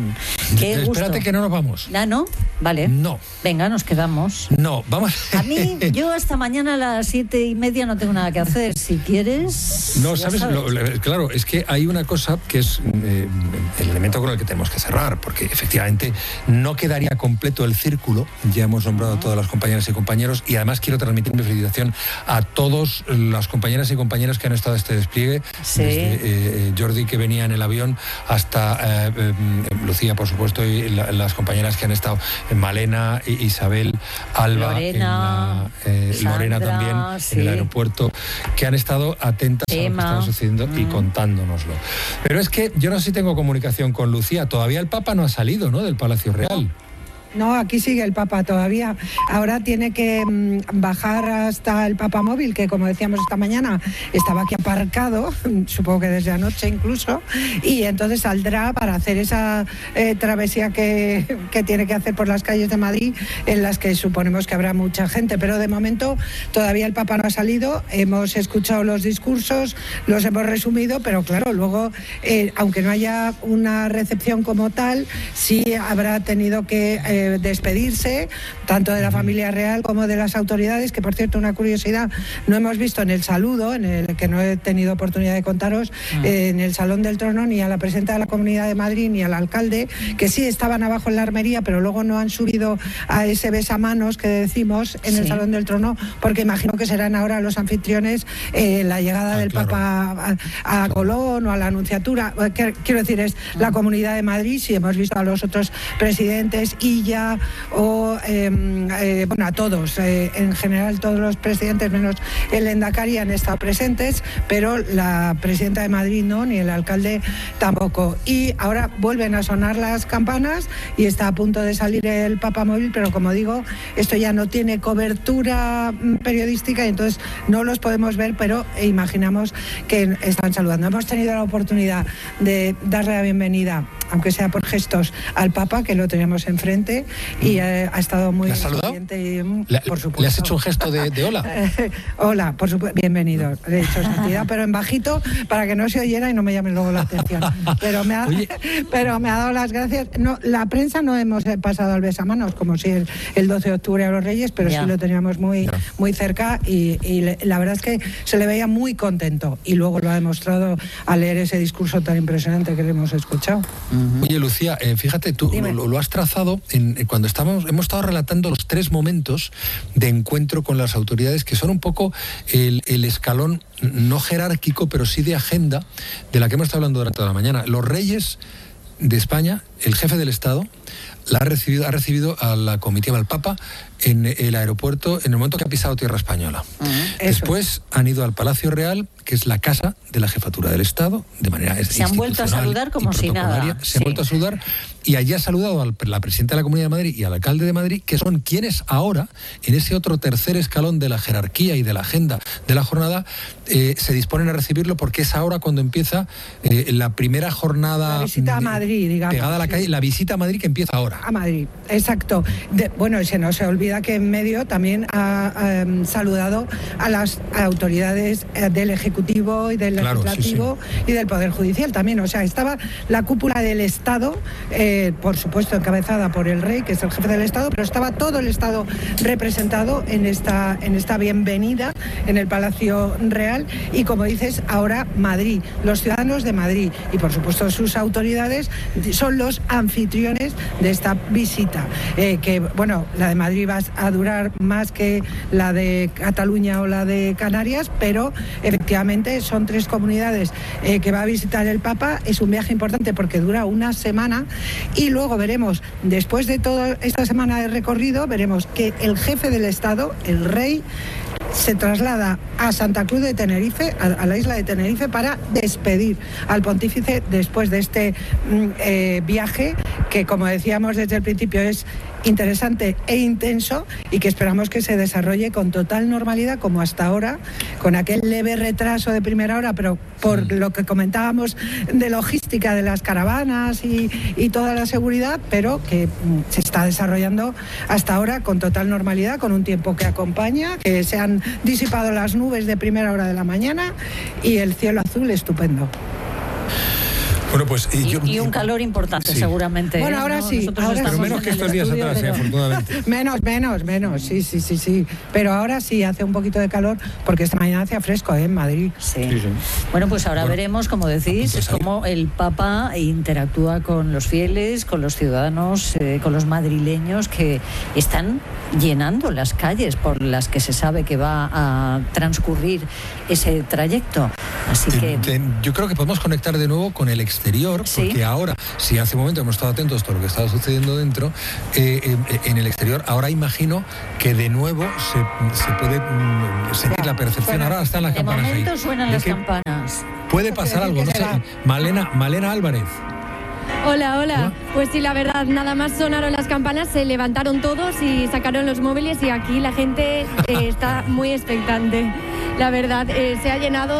Qué gusto. Espérate que no nos vamos. ¿Ya no? Vale. No. Venga, nos quedamos. No, vamos. A mí, yo hasta mañana a las siete y media no tengo nada que hacer. Si quieres. No, ¿sabes? sabes. Lo, lo, claro, es que hay una cosa que es eh, el elemento con el que tenemos que cerrar, porque efectivamente no quedaría completo el círculo. Ya hemos nombrado a todas las compañeras y compañeros, y además quiero transmitir mi felicitación a todas las compañeras y compañeros que han estado en este despliegue. Sí. Desde eh, Jordi, que venía en el avión, hasta eh, eh, Lucía, por supuesto, y la, las compañeras que han estado, en Malena, Isabel, Alba, Lorena, en la, eh, Sandra, Lorena también, sí. en el aeropuerto, que han estado atentas a lo que Emma. estaba sucediendo mm. y contándonoslo. Pero es que yo no sé si tengo comunicación con Lucía. Todavía el Papa no ha salido, ¿no?, del Palacio Real. No, aquí sigue el Papa todavía. Ahora tiene que mmm, bajar hasta el Papamóvil, que como decíamos esta mañana, estaba aquí aparcado, supongo que desde anoche incluso, y entonces saldrá para hacer esa eh, travesía que, que tiene que hacer por las calles de Madrid, en las que suponemos que habrá mucha gente. Pero de momento todavía el Papa no ha salido. Hemos escuchado los discursos, los hemos resumido, pero claro, luego, eh, aunque no haya una recepción como tal, sí habrá tenido que eh, despedirse tanto de la familia real como de las autoridades, que por cierto, una curiosidad, no hemos visto en el saludo, en el que no he tenido oportunidad de contaros, mm. eh, en el Salón del Trono, ni a la presidenta de la Comunidad de Madrid ni al alcalde, que sí estaban abajo en la armería, pero luego no han subido a ese besamanos que decimos en sí. el Salón del Trono, porque imagino que serán ahora los anfitriones eh, la llegada ah, del claro. Papa a, a Colón o a la Anunciatura. Quiero decir, es mm. la Comunidad de Madrid. Sí, hemos visto a los otros presidentes y ya o eh, eh, bueno, a todos, eh, en general todos los presidentes menos el Lehendakari han estado presentes, pero la presidenta de Madrid no, ni el alcalde tampoco. Y ahora vuelven a sonar las campanas y está a punto de salir el Papamóvil, pero como digo, esto ya no tiene cobertura periodística y entonces no los podemos ver, pero imaginamos que están saludando. Hemos tenido la oportunidad de darle la bienvenida, aunque sea por gestos, al Papa, que lo teníamos enfrente, y eh, ha estado muy... ¿Le has saludado? Y, ¿Le, por supuesto. ¿Le has hecho un gesto de, de hola? Hola, por supuesto, bienvenido. Le he hecho santidad, pero en bajito, para que no se oyera y no me llame luego la atención. Pero me ha, pero me ha dado las gracias. No, la prensa no hemos pasado al besamanos, como si el, el doce de octubre a los Reyes, pero ya. sí lo teníamos muy, muy cerca y, y le, la verdad es que se le veía muy contento, y luego lo ha demostrado al leer ese discurso tan impresionante que le hemos escuchado. Uh-huh. Oye, Lucía, eh, fíjate, tú lo, lo has trazado en, cuando estamos, hemos estado relatando los tres momentos de encuentro con las autoridades, que son un poco el, el escalón no jerárquico, pero sí de agenda, de la que hemos estado hablando durante toda la mañana. Los Reyes de España, el jefe del Estado, la ha recibido, ha recibido a la comitiva, al Papa, en el aeropuerto, en el momento que ha pisado tierra española. Uh-huh. Después han ido al Palacio Real, que es la casa de la jefatura del Estado, de manera Se han vuelto a saludar como si nada. Se sí. han vuelto a saludar, y allí ha saludado a la presidenta de la Comunidad de Madrid y al alcalde de Madrid, que son quienes ahora, en ese otro tercer escalón de la jerarquía y de la agenda de la jornada, eh, se disponen a recibirlo, porque es ahora cuando empieza eh, la primera jornada... La visita a Madrid, digamos. Pegada a la calle, la visita a Madrid, que empieza ahora. A Madrid, exacto. De, bueno, se no se olvida que en medio también ha um, saludado a las autoridades del Ejecutivo y del claro, Legislativo sí, sí. y del Poder Judicial también. O sea, estaba la cúpula del Estado, eh, por supuesto encabezada por el Rey, que es el jefe del Estado, pero estaba todo el Estado representado en esta, en esta bienvenida en el Palacio Real. Y como dices, ahora Madrid, los ciudadanos de Madrid y por supuesto sus autoridades son los anfitriones de esta visita, eh, que bueno, la de Madrid va a durar más que la de Cataluña o la de Canarias, pero efectivamente son tres comunidades eh, que va a visitar el Papa. Es un viaje importante porque dura una semana, y luego veremos, después de toda esta semana de recorrido, veremos que el jefe del Estado, el Rey, se traslada a Santa Cruz de Tenerife, a, a la isla de Tenerife, para despedir al pontífice después de este eh, viaje que, como decíamos desde el principio, es interesante e intenso, y que esperamos que se desarrolle con total normalidad, como hasta ahora, con aquel leve retraso de primera hora, pero por sí. lo que comentábamos de logística de las caravanas y, y toda la seguridad, pero que se está desarrollando hasta ahora con total normalidad, con un tiempo que acompaña, que se han disipado las nubes de primera hora de la mañana y el cielo azul estupendo. Bueno, pues y, yo, y un calor importante, sí. seguramente. Bueno, ¿eh? ahora ¿no? sí. Nosotros Ahora estamos pero sí. menos en que el estos días estudio, atrás, pero- eh, afortunadamente. Menos, menos, menos, sí, sí, sí, sí. Pero ahora sí hace un poquito de calor, porque esta mañana hacía fresco, ¿eh? En Madrid. Sí. Sí, sí. Bueno, pues ahora Bueno, veremos, como decís, a punto de cómo el Papa interactúa con los fieles, con los ciudadanos, eh, con los madrileños que están llenando las calles por las que se sabe que va a transcurrir ese trayecto. Así que... Eh, te- yo creo que podemos conectar de nuevo con el exterior, Sí. porque ahora, si hace un momento hemos estado atentos a todo lo que estaba sucediendo dentro, eh, eh, en el exterior, ahora imagino que de nuevo se, se puede mm, sentir la percepción. Suena- Ahora están las de campanas ahí. momento suenan ¿De las qué campanas. puede pasar algo? No sé. Malena, Malena Álvarez. Hola, hola. Hola. Pues sí, la verdad, nada más sonaron las campanas, se levantaron todos y sacaron los móviles y aquí la gente eh, está muy expectante. La verdad, eh, se ha llenado